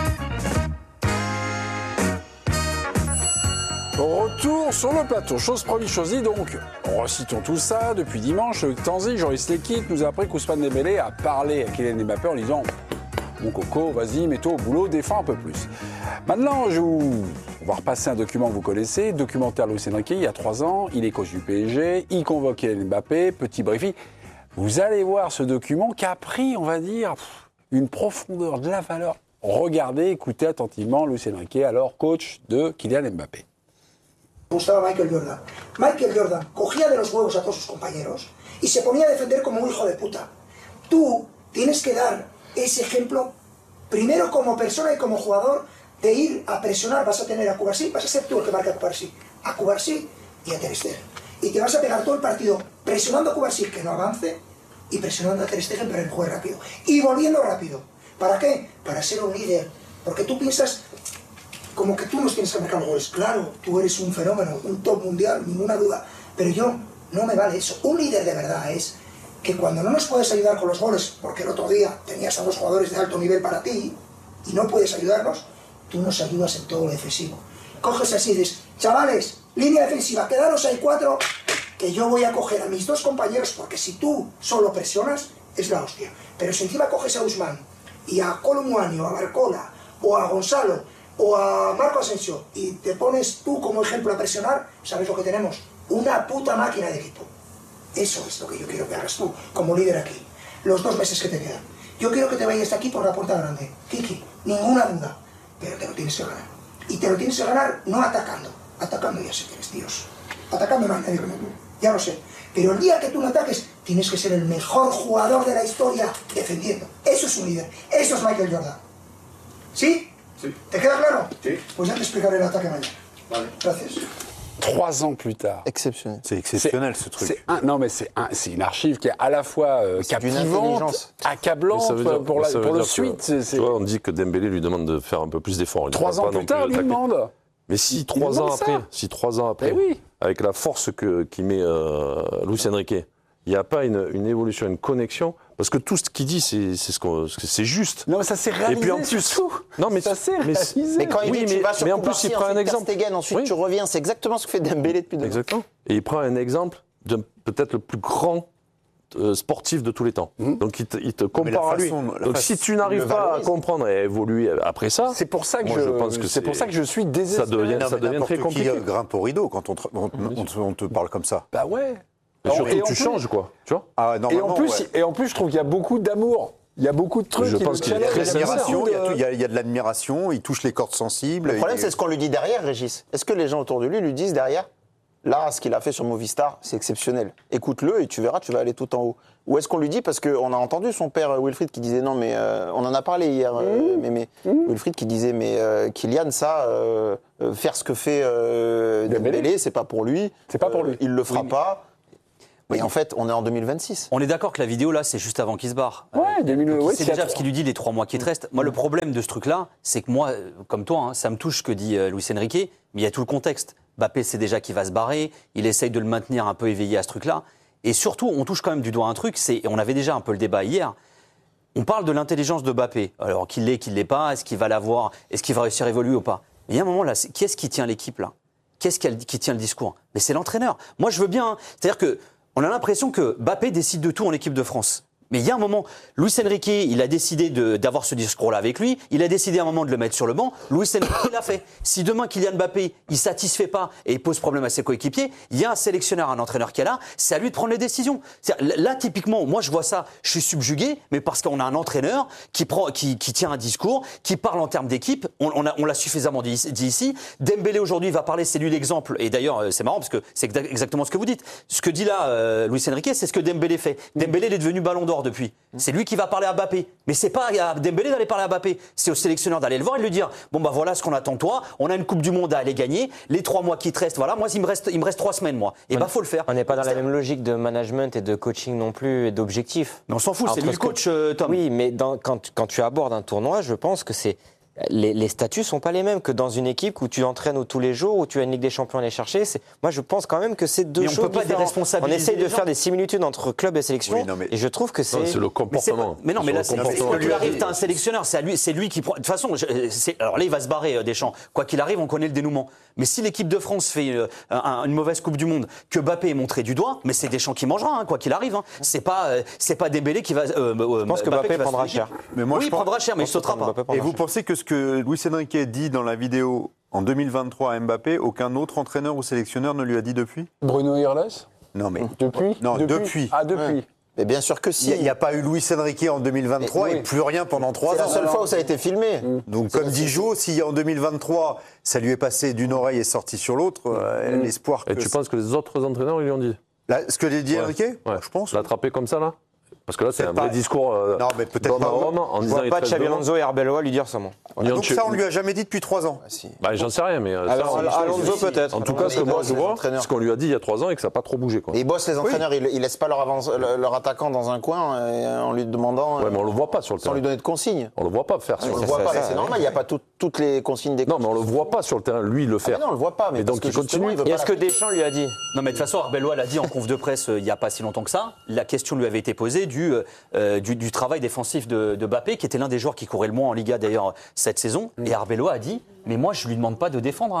Speaker 6: Retour sur le plateau, chose promise, chose dit donc. Recitons tout ça, depuis dimanche, Loïc Tanzi, Joris L'Équipe, nous a appris qu'Ousmane Dembélé a parlé à Kylian Mbappé en lui disant « Mon coco, vas-y, mets-toi au boulot, défends un peu plus ». Maintenant, on va repasser un document que vous connaissez, documentaire Luis Enrique, il y a 3 ans, il est coach du PSG, il convoque Kylian Mbappé, petit briefing. Vous allez voir ce document qui a pris, on va dire, une profondeur, de la valeur. Regardez, écoutez attentivement Luis Enrique, alors coach de Kylian Mbappé.
Speaker 15: Gustaba Michael Jordan. Michael Jordan cogía de los huevos a todos sus compañeros y se ponía a defender como un hijo de puta. Tú tienes que dar ese ejemplo, primero como persona y como jugador, de ir a presionar. Vas a tener a Cubarsí, vas a ser tú el que marca a Cubarsí y a Ter Stegen. Y te vas a pegar todo el partido presionando a Cubarsí que no avance y presionando a Ter Stegen para que juegue rápido. Y volviendo rápido. ¿Para qué? Para ser un líder. Porque tú piensas como que tú nos tienes que marcar los goles. Claro, tú eres un fenómeno, un top mundial, ninguna duda. Pero yo, no me vale eso. Un líder de verdad es que cuando no nos puedes ayudar con los goles, porque el otro día tenías a 2 jugadores de alto nivel para ti y no puedes ayudarnos, tú nos ayudas en todo lo defensivo. Coges así y dices, chavales, línea defensiva, quedaros ahí 4, que yo voy a coger a mis 2 compañeros, porque si tú solo presionas, es la hostia. Pero si encima coges a Ousmane y a Colomboani o a Barcola o a Gonzalo o a Marco Asensio y te pones tú como ejemplo a presionar, ¿sabes lo que tenemos? Una puta máquina de equipo. Eso es lo que yo quiero que hagas tú, como líder aquí. Los 2 meses que te quedan. Yo quiero que te vayas de aquí por la puerta grande. Kiki, ninguna duda. Pero te lo tienes que ganar. Y te lo tienes que ganar no atacando. Atacando ya sé que eres Dios. Atacando no hay nadie como tú. Ya lo sé. Pero el día que tú no ataques, tienes que ser el mejor jugador de la historia defendiendo. Eso es un líder. Eso es Michael Jordan. ¿Sí? Sí. ¿Te queda claro? Sí. Pues ya te explicaré el ataque mañana. Vale. Gracias.
Speaker 6: 3 ans plus tard.
Speaker 11: Exceptionnel.
Speaker 2: C'est exceptionnel ce truc.
Speaker 6: Non mais c'est une archive qui est à la fois captivante, accablante pour le suite.
Speaker 12: Tu vois, on dit que Dembélé lui demande de faire un peu plus d'efforts.
Speaker 6: 3 ans plus tard, il lui demande.
Speaker 12: Mais si 3 ans après, avec la force qu'il met Luis Enrique, il n'y a pas une évolution, une connexion. Parce que tout ce qu'il dit, c'est juste.
Speaker 6: Non, mais ça s'est réalisé.
Speaker 12: Et puis en plus,
Speaker 6: surtout.
Speaker 12: Non, mais
Speaker 6: ça s'est réalisé.
Speaker 11: Mais quand il dit tu vas sur
Speaker 12: mais en plus, il prend un exemple.
Speaker 11: Stegen, ensuite tu reviens, c'est exactement ce que fait Dembélé depuis 2 ans.
Speaker 12: Exactement. Et il prend un exemple de peut-être le plus grand sportif de tous les temps. Donc il te compare à lui. Donc si tu n'arrives pas à comprendre et à évoluer après ça,
Speaker 6: c'est pour ça que
Speaker 12: je pense que
Speaker 6: c'est pour ça que je suis désespéré.
Speaker 12: Ça devient très compliqué.
Speaker 2: Qui grimpe au rideau quand on te parle comme ça.
Speaker 6: Bah ouais.
Speaker 12: Et surtout, tu changes, quoi. Tu vois
Speaker 6: et en plus, je trouve qu'il y a beaucoup d'amour. Il y a beaucoup de trucs.
Speaker 2: Je pense qu'il y a très d'admiration. Il y a de l'admiration. Il touche les cordes sensibles.
Speaker 11: Le problème, c'est ce qu'on lui dit derrière, Régis. Est-ce que les gens autour de lui disent derrière, là, ce qu'il a fait sur Movistar, c'est exceptionnel. Écoute-le et tu verras, tu vas aller tout en haut. Ou est-ce qu'on lui dit, parce qu'on a entendu son père Wilfried qui disait non, mais on en a parlé hier, mais Wilfried qui disait mais Kylian, ça, faire ce que fait Dembélé, c'est pas pour lui.
Speaker 6: C'est pas pour lui.
Speaker 11: Il le fera pas. Mais en fait, on est en 2026.
Speaker 7: On est d'accord que la vidéo, là, c'est juste avant qu'il se barre.
Speaker 6: Ouais,
Speaker 7: c'est déjà ce qu'il lui dit les 3 mois qui te restent. Moi, le problème de ce truc-là, c'est que moi, comme toi, ça me touche ce que dit Luis Enrique, mais il y a tout le contexte. Mbappé sait déjà qu'il va se barrer, il essaye de le maintenir un peu éveillé à ce truc-là. Et surtout, on touche quand même du doigt un truc, et on avait déjà un peu le débat hier, on parle de l'intelligence de Mbappé. Alors qu'il l'est pas, est-ce qu'il va l'avoir, est-ce qu'il va réussir à évoluer ou pas? Mais il y a un moment là, qui est-ce qui tient l'équipe là? Qui tient le discours? Mais c'est l'entraîneur. Moi je veux bien, c'est-à-dire que on a l'impression que Mbappé décide de tout en équipe de France. Mais il y a un moment, Luis Enrique, il a décidé d'avoir ce discours-là avec lui. Il a décidé à un moment de le mettre sur le banc. Luis Enrique l'a fait. Si demain Kylian Mbappé, il satisfait pas et il pose problème à ses coéquipiers, il y a un sélectionneur, un entraîneur qui est là. C'est à lui de prendre les décisions. Là, typiquement, moi, je vois ça. Je suis subjugué, mais parce qu'on a un entraîneur qui tient un discours, qui parle en termes d'équipe. On l'a suffisamment dit ici. Dembélé aujourd'hui va parler. C'est lui l'exemple. Et d'ailleurs, c'est marrant parce que c'est exactement ce que vous dites. Ce que dit là Luis Enrique, c'est ce que Dembélé fait. Dembélé il est devenu Ballon d'Or depuis. C'est lui qui va parler à Mbappé. Mais c'est pas à Dembélé d'aller parler à Mbappé. C'est au sélectionneur d'aller le voir et de lui dire bon bah voilà ce qu'on attend de toi. On a une Coupe du Monde à aller gagner. Les 3 mois qui te restent, voilà. Moi il me reste 3 semaines moi. Et bah faut le faire.
Speaker 13: On n'est pas dans la même logique de management et de coaching non plus et d'objectifs.
Speaker 7: Mais on s'en fout. C'est lui le coach, Tom.
Speaker 13: Oui, mais quand tu abordes un tournoi, je pense que c'est les statuts sont pas les mêmes que dans une équipe où tu entraînes tous les jours, où tu as une Ligue des Champions à aller chercher. Moi, je pense quand même que c'est deux choses différentes. On essaye de faire des similitudes entre club et sélection, et je trouve que c'est...
Speaker 12: C'est le comportement.
Speaker 7: Mais non, mais là, quand il arrive, tu as un sélectionneur, c'est lui qui prend... De toute façon, alors là, il va se barrer, Deschamps. Quoi qu'il arrive, on connaît le dénouement. Mais si l'équipe de France fait une mauvaise Coupe du Monde, que Mbappé est montré du doigt, mais c'est Deschamps qui mangera, quoi qu'il arrive. C'est pas Dembélé qui va...
Speaker 13: je pense que Mbappé prendra cher.
Speaker 7: Oui, il prendra cher, mais il sautera pas.
Speaker 2: Et vous pensez que ce que Luis Enrique dit dans la vidéo en 2023 à Mbappé, aucun autre entraîneur ou sélectionneur ne lui a dit depuis?
Speaker 6: Bruno Irles?
Speaker 2: Non, mais...
Speaker 6: Depuis?
Speaker 2: Non, depuis.
Speaker 6: Ah, depuis.
Speaker 11: Ouais. Mais bien sûr que si.
Speaker 2: Il n'y a pas eu Luis Enrique en 2023 et plus rien pendant 3 ans.
Speaker 11: C'est la seule fois où ça a été filmé.
Speaker 2: Donc, comme dit Jo, si en 2023, ça lui est passé d'une oreille et sorti sur l'autre, l'espoir que...
Speaker 12: Et tu penses que les autres entraîneurs lui ont dit?
Speaker 2: Ce que l'a dit Enrique? Je pense.
Speaker 12: L'attraper comme ça, là? Parce que là, c'est un vrai discours.
Speaker 2: Non, mais peut-être pas.
Speaker 12: En
Speaker 13: Je
Speaker 12: disant
Speaker 13: vois pas Xabi Alonso et Arbeloa lui dire ça, moi.
Speaker 2: Donc ça, on lui a jamais dit depuis 3 ans.
Speaker 12: Bah, j'en sais rien, mais.
Speaker 13: Alonso peut-être.
Speaker 12: En tout cas, ce que moi je vois, ce qu'on lui a dit il y a 3 ans et que ça n'a pas trop bougé.
Speaker 11: Et ils bossent les entraîneurs, ils laissent pas leur attaquant dans un coin en lui demandant.
Speaker 12: Ouais, mais on le voit pas sur le terrain.
Speaker 11: Sans lui donner de consignes.
Speaker 12: On le voit pas faire sur
Speaker 11: le
Speaker 12: terrain.
Speaker 11: On le voit pas, c'est normal, il n'y a pas toutes les consignes des coachs.
Speaker 12: Non, mais on le voit pas sur le terrain, lui, le faire.
Speaker 11: Non, on le voit pas, mais
Speaker 12: donc il continue.
Speaker 13: Et est-ce que Deschamps lui a dit?
Speaker 7: Non, mais de toute façon, Arbeloa l'a dit en conf de presse il n'y a pas si longtemps que ça. La question lui avait été posée du travail défensif de Mbappé, qui était l'un des joueurs qui courait le moins en Liga d'ailleurs cette saison. Et Arbeloa a dit mais moi je lui demande pas de défendre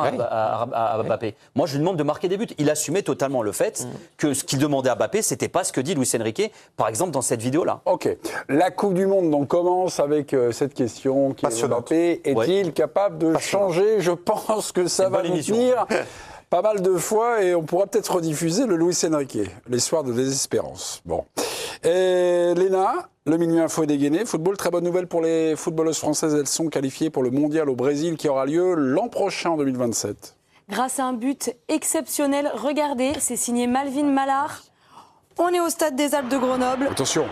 Speaker 7: à Mbappé. Moi je lui demande de marquer des buts. Il assumait totalement le fait que ce qu'il demandait à Mbappé, c'était pas ce que dit Luis Enrique, par exemple dans cette vidéo-là.
Speaker 6: Ok. La Coupe du Monde donc commence avec cette question qui est Mbappé est-il capable de changer? Je pense que ça va nous tenir pas mal de fois et on pourra peut-être rediffuser le Luis Enrique, l'histoire de désespérance. Bon. Et Léna, le Minuit Info est dégainé. Football, très bonne nouvelle pour les footballeuses françaises. Elles sont qualifiées pour le mondial au Brésil qui aura lieu l'an prochain, en 2027.
Speaker 8: Grâce à un but exceptionnel, regardez, c'est signé Malvin Mallard. On est au stade des Alpes de Grenoble.
Speaker 6: Attention.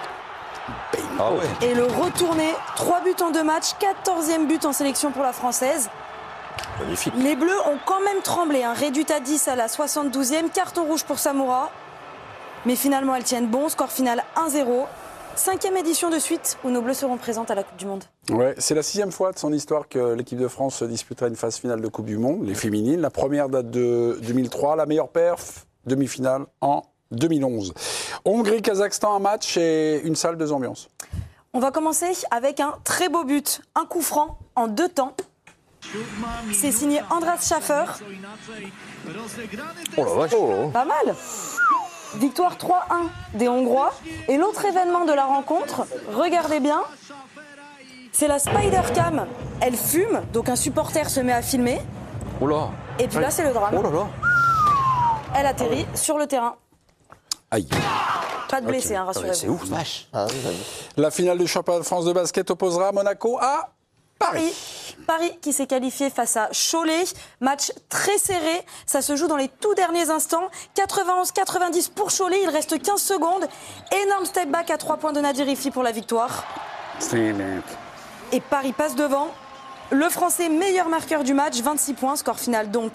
Speaker 12: Ah ouais.
Speaker 8: Et le retourné, 3 buts en 2 matchs, 14e but en sélection pour la Française.
Speaker 12: Magnifique.
Speaker 8: Les Bleus ont quand même tremblé, réduite à 10 à la 72e, carton rouge pour Samoura. Mais finalement, elles tiennent bon, score final 1-0. 5e édition de suite où nos Bleus seront présentes à la Coupe du Monde.
Speaker 6: Ouais, c'est la 6e fois de son histoire que l'équipe de France disputera une phase finale de Coupe du Monde, les féminines. La première date de 2003, la meilleure perf, demi-finale en 2011. Hongrie-Kazakhstan, un match et une salle, 2 ambiances.
Speaker 8: On va commencer avec un très beau but, un coup franc en 2 temps. C'est signé Andras Schaffer.
Speaker 12: Oh la vache.
Speaker 8: Pas mal. Victoire 3-1 des Hongrois. Et l'autre événement de la rencontre, regardez bien, c'est la Spider Cam. Elle fume, donc un supporter se met à filmer.
Speaker 12: Oh là.
Speaker 8: Et puis là, c'est le drame.
Speaker 12: Oh là là.
Speaker 8: Elle atterrit sur le terrain.
Speaker 6: Aïe.
Speaker 8: Pas de blessés, hein, rassurez-vous.
Speaker 7: C'est ouf, vache.
Speaker 6: La finale du championnat de France de basket opposera Monaco à Paris.
Speaker 8: Paris qui s'est qualifié face à Cholet. Match très serré. Ça se joue dans les tout derniers instants. 91-90 pour Cholet. Il reste 15 secondes. Énorme step back à 3 points de Nadir Rifi pour la victoire. Et Paris passe devant. Le Français meilleur marqueur du match, 26 points, score final donc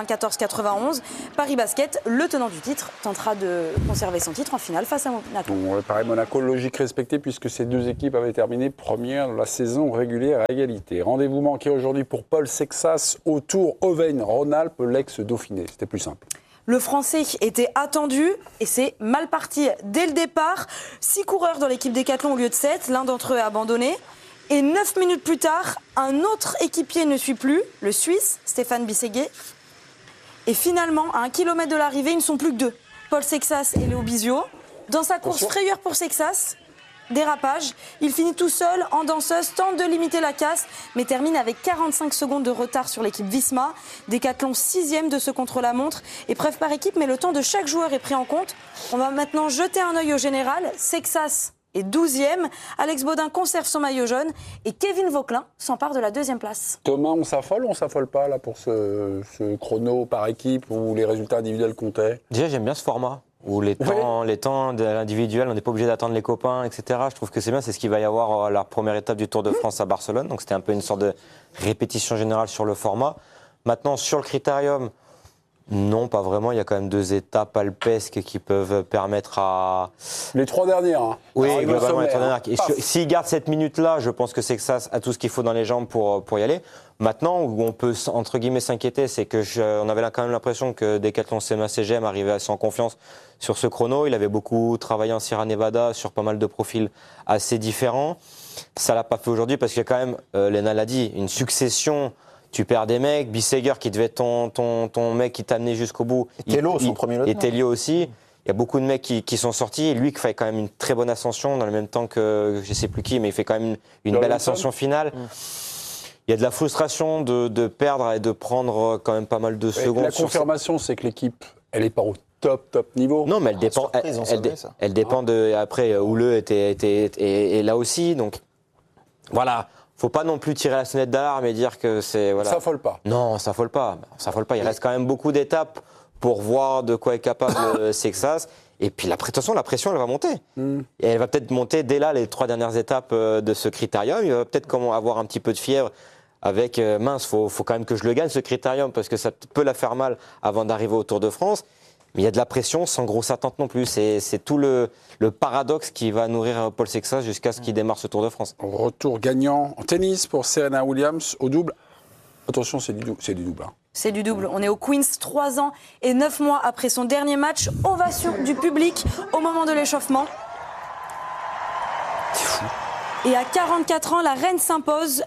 Speaker 8: 94-91. Paris Basket, le tenant du titre, tentera de conserver son titre en finale face à Monaco.
Speaker 6: Bon, pareil, Monaco, logique respectée puisque ces 2 équipes avaient terminé première de la saison régulière à égalité. Rendez-vous manqué aujourd'hui pour Paul Sexas au Tour Auvergne-Rhône-Alpes, l'ex-Dauphiné. C'était plus simple.
Speaker 8: Le Français était attendu et c'est mal parti dès le départ. 6 coureurs dans l'équipe Décathlon au lieu de 7, l'un d'entre eux a abandonné. Et 9 minutes plus tard, un autre équipier ne suit plus, le Suisse, Stéphane Bisséguet. Et finalement, à 1 kilomètre de l'arrivée, ils ne sont plus que 2. Paul Sexas et Léo Bizio. Dans sa course, frayeur pour Sexas, dérapage. Il finit tout seul, en danseuse, tente de limiter la casse, mais termine avec 45 secondes de retard sur l'équipe Visma. Décathlon 6e de ce contre-la-montre. Épreuve par équipe, mais le temps de chaque joueur est pris en compte. On va maintenant jeter un œil au général. Sexas est 12e. Alex Baudin conserve son maillot jaune et Kevin Vauquelin s'empare de la 2e place.
Speaker 6: Thomas, on s'affole ou on s'affole pas là, pour ce chrono par équipe où les résultats individuels comptaient?
Speaker 13: Déjà, j'aime bien ce format où les temps de l'individuel, on n'est pas obligé d'attendre les copains, etc. Je trouve que c'est bien, c'est ce qu'il va y avoir à la première étape du Tour de France à Barcelone. Donc c'était un peu une sorte de répétition générale sur le format. Maintenant, sur le critérium, non, pas vraiment. Il y a quand même 2 étapes alpesques qui peuvent permettre à...
Speaker 6: Les 3 dernières. Hein.
Speaker 13: Oui, globalement, les 3 dernières. S'il garde cette minute-là, je pense que c'est que ça a tout ce qu'il faut dans les jambes pour y aller. Maintenant, où on peut, entre guillemets, s'inquiéter, c'est que on avait quand même l'impression que Decathlon CMA-CGM arrivait assez en confiance sur ce chrono. Il avait beaucoup travaillé en Sierra Nevada sur pas mal de profils assez différents. Ça l'a pas fait aujourd'hui parce qu'il y a quand même, Léna l'a dit, une succession. Tu perds des mecs, Bisseger qui devait être ton mec qui t'a amené jusqu'au bout.
Speaker 11: Et Tello, son premier lieutenant.
Speaker 13: Et Tello aussi. Il y a beaucoup de mecs qui sont sortis. Et lui qui fait quand même une très bonne ascension dans le même temps que je ne sais plus qui, mais il fait quand même une belle ascension finale. Il y a de la frustration de perdre et de prendre quand même pas mal de secondes.
Speaker 6: La confirmation, c'est que l'équipe, elle n'est pas au top niveau.
Speaker 13: Non, mais elle dépend. Elle dépend de. Après, Houleux est là aussi. Donc, voilà. Faut pas non plus tirer la sonnette d'alarme et dire que c'est... Voilà.
Speaker 6: Ça affole pas.
Speaker 13: Non, ça affole pas. Ça affole pas. Il reste quand même beaucoup d'étapes pour voir de quoi est capable Sexas. Et puis, la pression, elle va monter. Et elle va peut-être monter dès là, les 3 dernières étapes de ce critérium. Il va peut-être avoir un petit peu de fièvre avec mince, faut quand même que je le gagne, ce critérium, parce que ça peut la faire mal avant d'arriver au Tour de France. Mais il y a de la pression sans grosse attente non plus. C'est tout le paradoxe qui va nourrir Paul Sexas jusqu'à ce qu'il démarre ce Tour de France.
Speaker 6: Retour gagnant en tennis pour Serena Williams au double. Attention, c'est du double. Hein.
Speaker 8: C'est du double. On est au Queens 3 ans et 9 mois après son dernier match. Ovation du public au moment de l'échauffement.
Speaker 13: C'est fou.
Speaker 8: Et à 44 ans, la reine s'impose.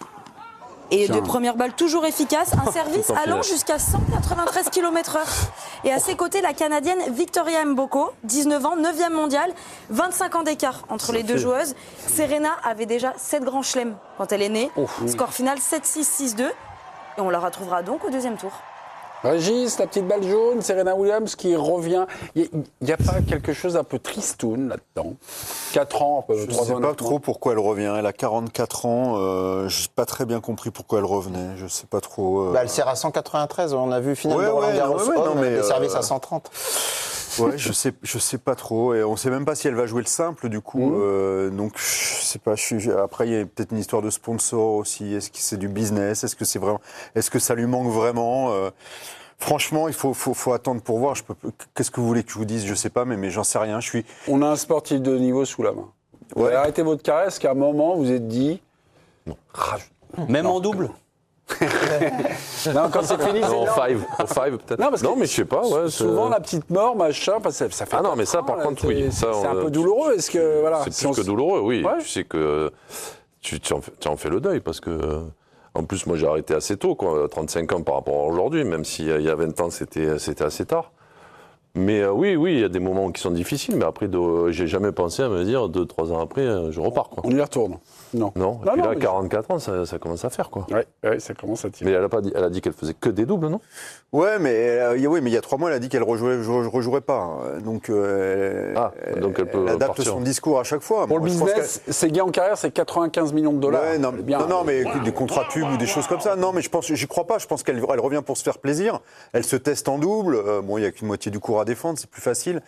Speaker 8: Et de première balle toujours efficace, un service allant jusqu'à 193 km/h. Et à ses côtés, la Canadienne Victoria Mboko, 19 ans, 9e mondiale, 25 ans d'écart entre les 2 joueuses. Serena avait déjà 7 grands chelems quand elle est née. Score final 7-6, 6-2. Et on la retrouvera donc au 2e tour.
Speaker 6: Régis, la petite balle jaune, Serena Williams qui revient. Il n'y a pas quelque chose d'un peu tristoun là-dedans? 4 ans, un peu, 3 ans.
Speaker 2: Je ne sais pas trop pourquoi elle revient. Elle a 44 ans. Je n'ai pas très bien compris pourquoi elle revenait. Je ne sais pas trop.
Speaker 11: Elle sert à 193. On a vu finalement Roland Garros des services à 130.
Speaker 2: Ouais, je sais pas trop. Et on ne sait même pas si elle va jouer le simple, du coup. Donc, je sais pas. Après, il y a peut-être une histoire de sponsor aussi. Est-ce que c'est du business? Est-ce que ça lui manque vraiment? Franchement, il faut attendre pour voir. Qu'est-ce que vous voulez que je vous dise? Je sais pas, mais j'en sais rien.
Speaker 6: On a un sportif de niveau sous la main. Vous avez arrêté votre caresse qu'à un moment, vous êtes dit...
Speaker 7: Non. Même en double?
Speaker 6: Non, quand c'est fini, c'est
Speaker 12: Non,
Speaker 6: non.
Speaker 12: au five peut-être.
Speaker 6: Non, parce que
Speaker 12: mais je sais pas. Ouais,
Speaker 6: souvent, la petite mort, machin, parce que ça fait.
Speaker 12: Ah non, mais ça, par contre, oui.
Speaker 6: C'est
Speaker 12: Ça,
Speaker 6: un peu douloureux. Est-ce que. Voilà,
Speaker 12: c'est
Speaker 6: si
Speaker 12: plus
Speaker 6: on
Speaker 12: que
Speaker 6: s-
Speaker 12: douloureux, oui.
Speaker 6: Ouais.
Speaker 12: Tu sais que tu en fais le deuil parce que. En plus, moi, j'ai arrêté assez tôt, quoi, 35 ans par rapport à aujourd'hui, même s'il y a 20 ans, c'était assez tard. Mais oui, il y a des moments qui sont difficiles, mais après, j'ai jamais pensé à me dire 2-3 ans après, je repars. Quoi.
Speaker 6: On y retourne. Non.
Speaker 12: Non, et puis là, 44 ans, ça commence à faire, quoi.
Speaker 6: Ouais, ça commence à tirer.
Speaker 12: Mais elle a dit qu'elle faisait que des doubles, non?
Speaker 2: Ouais, mais il y a 3 mois, elle a dit qu'elle rejouerait pas. Hein. Donc,
Speaker 12: donc elle peut
Speaker 2: adapte
Speaker 12: partir.
Speaker 2: son discours à chaque fois.
Speaker 6: Pour
Speaker 2: Moi,
Speaker 6: le
Speaker 2: je pense
Speaker 6: business, ses gains en carrière, c'est 95 millions de dollars.
Speaker 2: Ouais, non,
Speaker 6: C'est bien.
Speaker 2: non, mais écoute, des contrats pubs ou des choses comme ça. Non, mais j'y crois pas. Je pense qu'elle revient pour se faire plaisir. Elle se teste en double. Bon, il y a qu'une moitié du cours à défendre, c'est plus facile.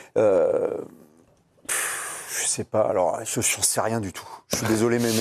Speaker 2: Je sais pas. Alors, j'en sais rien du tout. Je suis désolé, mais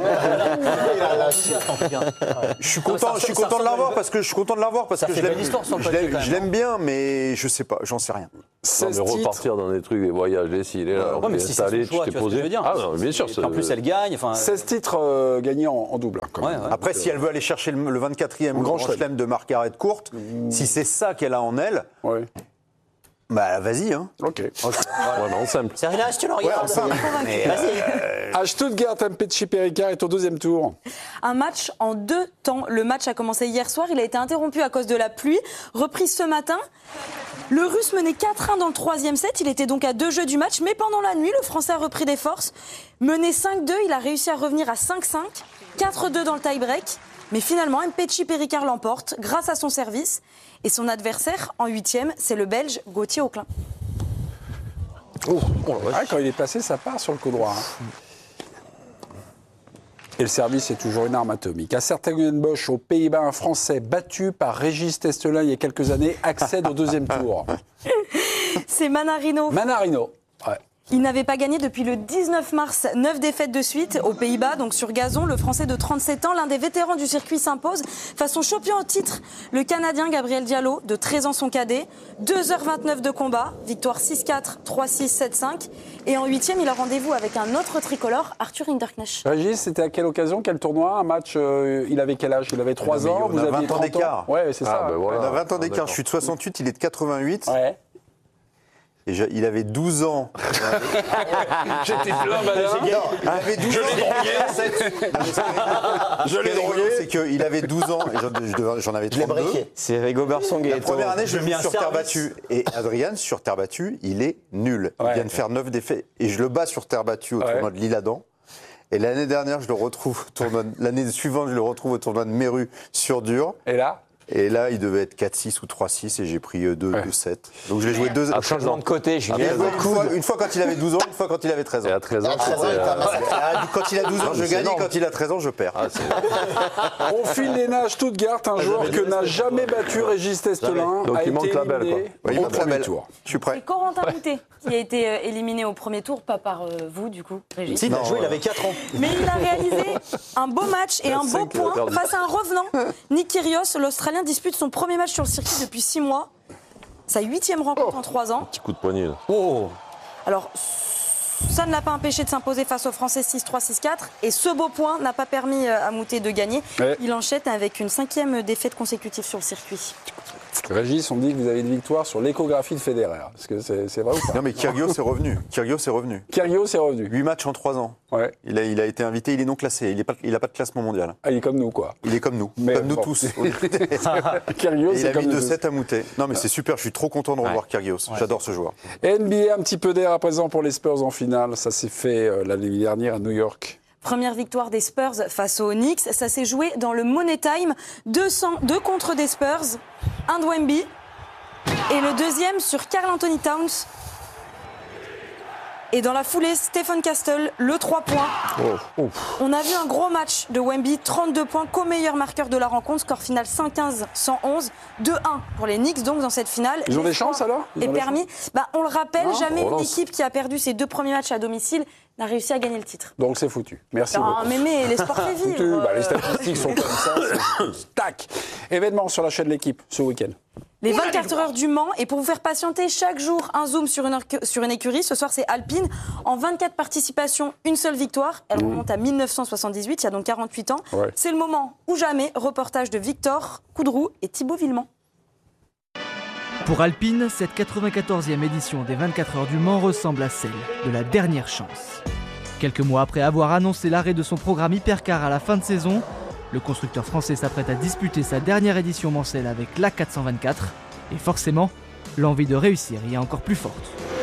Speaker 2: je suis content de la voir parce que je l'aime bien, mais je sais pas. J'en sais rien.
Speaker 12: Non, mais repartir dans des trucs, des voyages, des ci, des là,
Speaker 7: mais si c'est
Speaker 12: installé,
Speaker 7: son choix,
Speaker 12: tu
Speaker 7: tu
Speaker 12: t'es
Speaker 7: vois ce que je
Speaker 12: posé.
Speaker 7: veux dire.
Speaker 12: Ah non, bien sûr.
Speaker 7: En plus, elle gagne.
Speaker 6: 16 titres gagnés en double. Hein, quand même.
Speaker 2: Après, si elle veut aller chercher le 24e Grand Chelem de Margaret Court, si c'est ça qu'elle a en elle, bah vas-y. Hein.
Speaker 6: Ok.
Speaker 12: Ouais, mais en simple.
Speaker 7: C'est rien, si tu le regardes.
Speaker 6: À Stuttgart, Mpetshi Perricard est au 2e tour.
Speaker 8: Un match en 2 temps. Le match a commencé hier soir. Il a été interrompu à cause de la pluie. Reprise ce matin. Le Russe menait 4-1 dans le 3e set. Il était donc à 2 jeux du match. Mais pendant la nuit, le Français a repris des forces. Mené 5-2, il a réussi à revenir à 5-5. 4-2 dans le tie-break. Mais finalement, Mpetshi Perricard l'emporte grâce à son service. Et son adversaire, en 8e, c'est le Belge Gauthier Auclin.
Speaker 6: Quand il est placé, ça part sur le coup droit. Hein. Et le service est toujours une arme atomique. À Sertogenbosch, aux Pays-Bas, un Français battu par Régis Testelin il y a quelques années accède au 2e tour.
Speaker 8: C'est Manarino.
Speaker 6: Manarino. Ouais.
Speaker 8: Il n'avait pas gagné depuis le 19 mars, 9 défaites de suite aux Pays-Bas, donc sur gazon. Le Français de 37 ans, l'un des vétérans du circuit, s'impose face au champion en titre, le Canadien Gabriel Diallo, de 13 ans son cadet. 2h29 de combat, victoire 6-4, 3-6, 7-5. Et en 8e, il a rendez-vous avec un autre tricolore, Arthur Hinderknecht.
Speaker 6: Régis, c'était à quelle occasion, quel tournoi? Un match, il avait quel âge? Il avait 3 ans, vous aviez
Speaker 2: 20 ans
Speaker 6: 30
Speaker 2: d'écart.
Speaker 6: Ouais, c'est ça.
Speaker 12: Ben voilà.
Speaker 2: On a 20 ans d'écart. Je suis de 68, il est de 88.
Speaker 6: Ouais.
Speaker 2: Et il avait 12 ans.
Speaker 6: J'étais plein, madame.
Speaker 2: Il avait 12 ans. Je l'ai drogué. C'est qu'il avait 12 ans et j'en avais 32.
Speaker 13: C'est Rigobert Song.
Speaker 2: La première année, je l'ai mis sur terre battue. Et Adrian, sur terre battue, il est nul. Il vient de faire 9 défaites. Et je le bats sur terre battue au tournoi de l'Isle-Adam. Et l'année dernière, je le retrouve au tournoi. L'année suivante, je le retrouve au tournoi de Méru sur dur.
Speaker 6: Et là,
Speaker 2: il devait être 4-6 ou 3-6 et j'ai pris 2-7. Donc je l'ai joué 2
Speaker 13: Un changement de côté, Julien.
Speaker 2: une fois quand il avait 12 ans, une fois quand il avait 13 ans.
Speaker 12: Et à 13 ans,
Speaker 2: quand il a 12 ans, je gagne, et quand il a 13 ans, je perds.
Speaker 6: on file les nages Stuttgart, un joueur que n'a jamais battu Régis Testelin.
Speaker 12: Donc
Speaker 6: a
Speaker 12: il manque
Speaker 6: été
Speaker 12: la belle,
Speaker 6: éliminé
Speaker 12: quoi.
Speaker 2: Il
Speaker 6: au
Speaker 2: manque la
Speaker 6: premier
Speaker 2: belle.
Speaker 6: tour.
Speaker 2: Je suis prêt.
Speaker 8: C'est Corentin Moutet qui a été éliminé au premier tour, pas par vous du coup, Régis.
Speaker 7: Si, il a joué, il avait 4 ans.
Speaker 8: Mais il a réalisé un beau match et un beau point face à un revenant. Nick Kyrgios, l'Australien, dispute son premier match sur le circuit depuis 6 mois. Sa 8e rencontre en 3 ans.
Speaker 12: Petit coup de poignet, là.
Speaker 8: Alors, ça ne l'a pas empêché de s'imposer face aux Français 6-3, 6-4. Et ce beau point n'a pas permis à Moutet de gagner.
Speaker 6: Ouais.
Speaker 8: Il enchaîne avec une 5e défaite consécutive sur le circuit.
Speaker 6: Régis, on dit que vous avez une victoire sur l'échographie de Federer. Est-ce que c'est vrai ou pas?
Speaker 2: Non mais Kyrgios est revenu. Kyrgios est revenu.
Speaker 6: 8
Speaker 2: matchs en 3 ans.
Speaker 6: Ouais.
Speaker 2: Il a été invité, il est non classé. Il n'a pas de classement mondial.
Speaker 6: Ah, il est comme nous, quoi.
Speaker 2: Il est comme nous.
Speaker 6: Mais
Speaker 2: comme nous
Speaker 6: bon.
Speaker 2: tous.
Speaker 6: Kyrgios,
Speaker 2: il a
Speaker 6: comme
Speaker 2: mis
Speaker 6: nous
Speaker 2: 2-7 à Moutet. Non mais c'est super, je suis trop content de revoir Kyrgios. J'adore ce joueur.
Speaker 6: NBA, un petit peu d'air à présent pour les Spurs en finale. Ça s'est fait l'année dernière à New York.
Speaker 8: Première victoire des Spurs face aux Knicks. Ça s'est joué dans le Money Time. 2 contre des Spurs, un de Wemby. Et le deuxième sur Karl Anthony Towns. Et dans la foulée, Stephen Castle, le 3 points. On a vu un gros match de Wemby, 32 points, co-meilleur marqueur de la rencontre. Score final 115-111, 2-1 pour les Knicks, donc dans cette finale.
Speaker 6: Ils ont des chances alors?
Speaker 8: Et permis. On le rappelle,
Speaker 6: Non,
Speaker 8: jamais une
Speaker 6: relance.
Speaker 8: équipe qui a perdu ses 2 premiers matchs à domicile n'a réussi à gagner le titre.
Speaker 6: Donc c'est foutu. Merci
Speaker 8: Non,
Speaker 6: beaucoup.
Speaker 8: mais les sports fait vivre.
Speaker 6: Les statistiques sont comme ça. Tac. Événement sur la chaîne L'Équipe ce week-end.
Speaker 8: Les 24 heures du Mans, et pour vous faire patienter chaque jour un zoom sur une écurie, ce soir c'est Alpine. En 24 participations, une seule victoire. Elle remonte à 1978, il y a donc 48 ans. Ouais. C'est le moment ou jamais. Reportage de Victor Coudroux et Thibaut Villemont.
Speaker 16: Pour Alpine, cette 94e édition des 24 heures du Mans ressemble à celle de la dernière chance. Quelques mois après avoir annoncé l'arrêt de son programme Hypercar à la fin de saison, le constructeur français s'apprête à disputer sa dernière édition mancelle avec l'A424 et forcément, l'envie de réussir y est encore plus forte.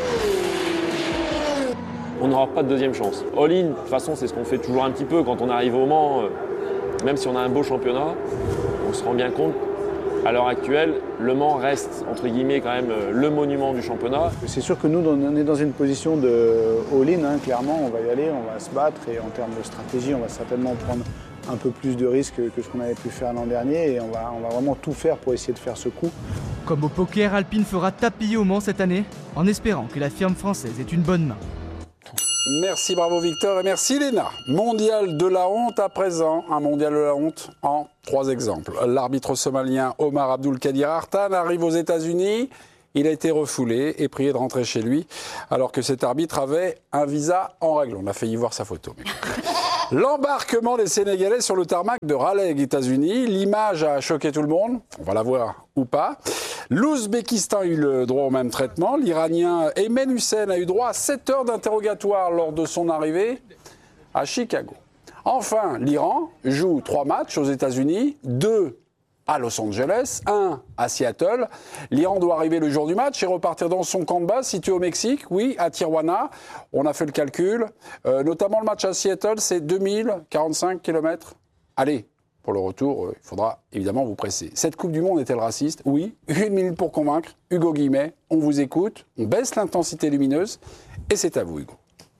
Speaker 17: On n'aura pas de deuxième chance. All-in, de toute façon, c'est ce qu'on fait toujours un petit peu quand on arrive au Mans. Même si on a un beau championnat, on se rend bien compte, à l'heure actuelle, le Mans reste, entre guillemets, quand même le monument du championnat.
Speaker 18: C'est sûr que nous, on est dans une position de all-in, hein, clairement, on va y aller, on va se battre et en termes de stratégie, on va certainement prendre un peu plus de risques que ce qu'on avait pu faire l'an dernier et on va vraiment tout faire pour essayer de faire ce coup.
Speaker 16: Comme au poker, Alpine fera tapis au Mans cette année, en espérant que la firme française ait une bonne main.
Speaker 6: Merci, bravo Victor et merci Léna. Mondial de la honte à présent, un mondial de la honte en 3 exemples. L'arbitre somalien Omar Abdulkadir Artan arrive aux États-Unis. Il a été refoulé et prié de rentrer chez lui alors que cet arbitre avait un visa en règle. On a failli voir sa photo. L'embarquement des Sénégalais sur le tarmac de Raleigh, États-Unis. L'image a choqué tout le monde. On va la voir ou pas. L'Ouzbékistan a eu le droit au même traitement. L'Iranien Ayman Hussein a eu droit à 7 heures d'interrogatoire lors de son arrivée à Chicago. Enfin, l'Iran joue 3 matchs aux États-Unis, 2 à Los Angeles, 1 à Seattle. L'Iran doit arriver le jour du match et repartir dans son camp de base situé au Mexique, oui, à Tijuana. On a fait le calcul. Notamment le match à Seattle, c'est 2045 km. Allez, pour le retour, il faudra évidemment vous presser. Cette Coupe du Monde est-elle raciste? Oui. 1 minute pour convaincre. Hugo Guillemet, on vous écoute. On baisse l'intensité lumineuse. Et c'est à vous, Hugo.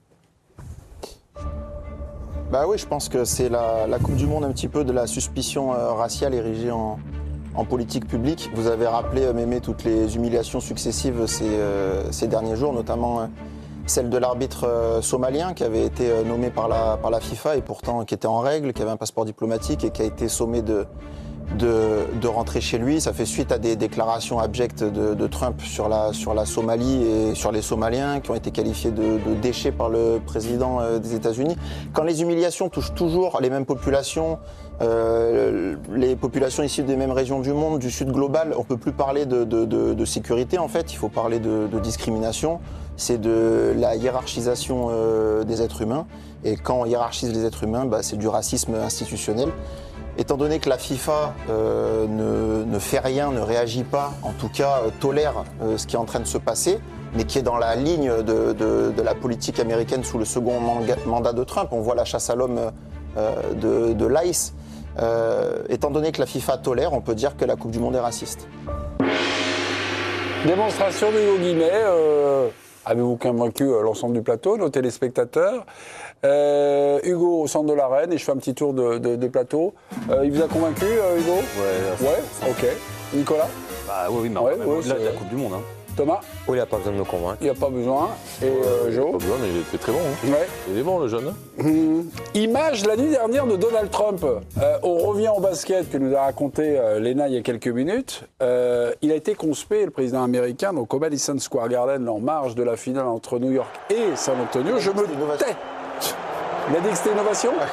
Speaker 11: Bah oui, je pense que c'est la Coupe du Monde un petit peu de la suspicion raciale érigée en politique publique. Vous avez rappelé, Mémé, toutes les humiliations successives ces derniers jours, notamment celle de l'arbitre somalien qui avait été nommé par la FIFA et pourtant qui était en règle, qui avait un passeport diplomatique et qui a été sommé de rentrer chez lui. Ça fait suite à des déclarations abjectes de Trump sur la Somalie et sur les Somaliens qui ont été qualifiés de déchets par le président des États-Unis. Quand les humiliations touchent toujours les mêmes populations, les populations issues des mêmes régions du monde, du Sud global, on ne peut plus parler de sécurité en fait, il faut parler de discrimination. C'est de la hiérarchisation des êtres humains. Et quand on hiérarchise les êtres humains, c'est du racisme institutionnel. Étant donné que la FIFA ne fait rien, ne réagit pas, en tout cas tolère ce qui est en train de se passer, mais qui est dans la ligne de la politique américaine sous le second mandat de Trump, on voit la chasse à l'homme de l'ICE. Étant donné que la FIFA tolère, on peut dire que la Coupe du Monde est raciste.
Speaker 6: Démonstration d'Hugo Guillemet. Avez-vous convaincu l'ensemble du plateau, nos téléspectateurs? Hugo au centre de l'arène et je fais un petit tour de plateau. Il vous a convaincu, Hugo? Ouais, ok. Nicolas?
Speaker 13: Bah oui, mais au-delà de la Coupe du Monde. Hein.
Speaker 6: Thomas?
Speaker 13: Oui, il n'a pas besoin de me convaincre.
Speaker 6: Il n'y a pas besoin. Et Jo?
Speaker 12: Pas besoin, mais il était très bon. Hein.
Speaker 6: Ouais.
Speaker 12: Il est bon, le jeune.
Speaker 6: Image la nuit dernière de Donald Trump. On revient au basket que nous a raconté Léna il y a quelques minutes. Il a été conspué, le président américain, donc au Madison Square Garden, en marge de la finale entre New York et San Antonio. Je me tais. Il a dit que c'était innovation? Ouais.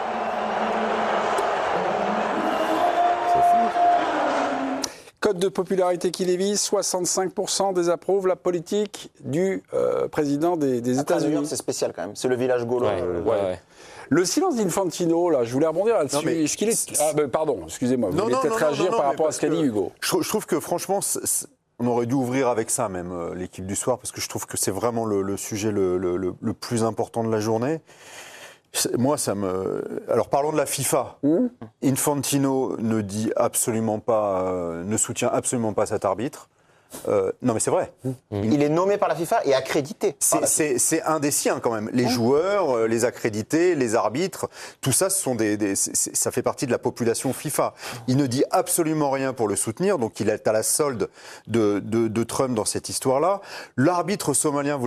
Speaker 6: Code de popularité qui lévise, 65% désapprouvent la politique du président des États-Unis.
Speaker 11: C'est spécial quand même, c'est le village gaulois.
Speaker 6: Ouais. Le silence d'Infantino, là, je voulais rebondir là-dessus. Est-ce qu'il est... pardon, excusez-moi, vous voulez peut-être réagir par rapport à ce qu'a dit Hugo.
Speaker 2: Je trouve que franchement, on aurait dû ouvrir avec ça même, l'équipe du soir, parce que je trouve que c'est vraiment le sujet le plus important de la journée. Moi, Alors, parlons de la FIFA. Infantino ne dit absolument pas, ne soutient absolument pas cet arbitre. Non, mais c'est vrai.
Speaker 11: Il est nommé par la FIFA et accrédité.
Speaker 2: C'est un des siens quand même. Les joueurs, les accrédités, les arbitres, tout ça, ça fait partie de la population FIFA. Il ne dit absolument rien pour le soutenir, donc il est à la solde de Trump dans cette histoire-là. L'arbitre somalien, vous l'avez entendu ?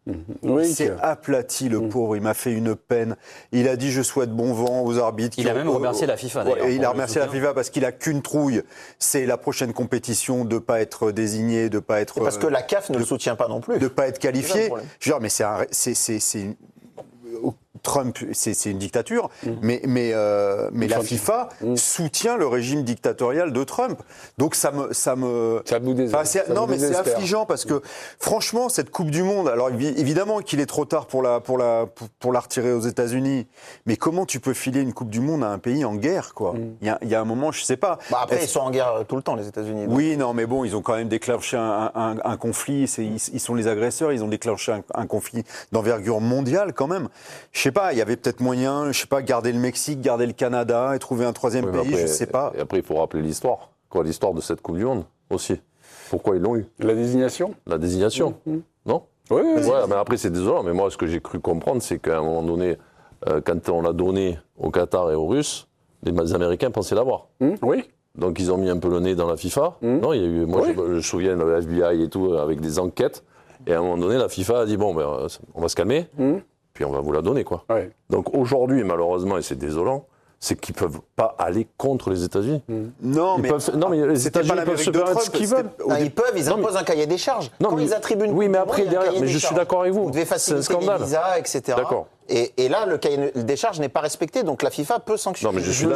Speaker 6: Oui,
Speaker 2: c'est aplati le pauvre, il m'a fait une peine. Il a dit je souhaite bon vent aux arbitres.
Speaker 7: Il a même remercié la FIFA d'ailleurs.
Speaker 2: Et il a remercié la FIFA parce qu'il a qu'une trouille, c'est la prochaine compétition de pas être désigné, de pas être.
Speaker 11: Et parce que la CAF ne le soutient pas non plus.
Speaker 2: De pas être qualifié. Je veux dire, mais c'est Trump, c'est une dictature, mais la FIFA soutient le régime dictatorial de Trump. Donc ça me c'est affligeant parce que franchement cette Coupe du Monde, alors évidemment qu'il est trop tard pour la retirer aux États-Unis, mais comment tu peux filer une Coupe du Monde à un pays en guerre quoi? Il y a un moment, je sais pas.
Speaker 11: Après ils sont en guerre tout le temps les États-Unis.
Speaker 2: Oui, non, mais bon, ils ont quand même déclenché un conflit. Ils sont les agresseurs. Ils ont déclenché un conflit d'envergure mondiale quand même. Je sais pas, il y avait peut-être moyen, je sais pas, garder le Mexique, garder le Canada et trouver un troisième pays,
Speaker 12: après,
Speaker 2: je sais pas.
Speaker 12: Et après, il faut rappeler l'histoire. L'histoire de cette Coupe du Monde aussi. Pourquoi ils l'ont eu?
Speaker 6: La désignation?
Speaker 12: La désignation, non?
Speaker 6: Oui.
Speaker 12: Ouais, mais après, c'est désolant. Mais moi, ce que j'ai cru comprendre, c'est qu'à un moment donné, quand on l'a donné au Qatar et aux Russes, les Américains pensaient l'avoir.
Speaker 6: Oui.
Speaker 12: Donc, ils ont mis un peu le nez dans la FIFA. Non, il y a eu, moi, je me souviens, le FBI et tout, avec des enquêtes. Et à un moment donné, la FIFA a dit, bon, ben, on va se calmer. Puis on va vous la donner, quoi.
Speaker 6: Ouais.
Speaker 12: Donc aujourd'hui, malheureusement, et c'est désolant, c'est qu'ils ne peuvent pas aller contre les États-Unis.
Speaker 2: Non, mais
Speaker 12: les États-Unis peuvent se permettre ce qu'ils veulent.
Speaker 11: Ils imposent un cahier des charges. Quand ils attribuent une
Speaker 12: oui, mais après, derrière, mais je suis d'accord avec vous.
Speaker 11: Vous devez faciliter les visas, etc.
Speaker 12: D'accord.
Speaker 11: Et là, le cahier des charges n'est pas respecté, donc la FIFA peut sanctionner.
Speaker 12: Non, mais je suis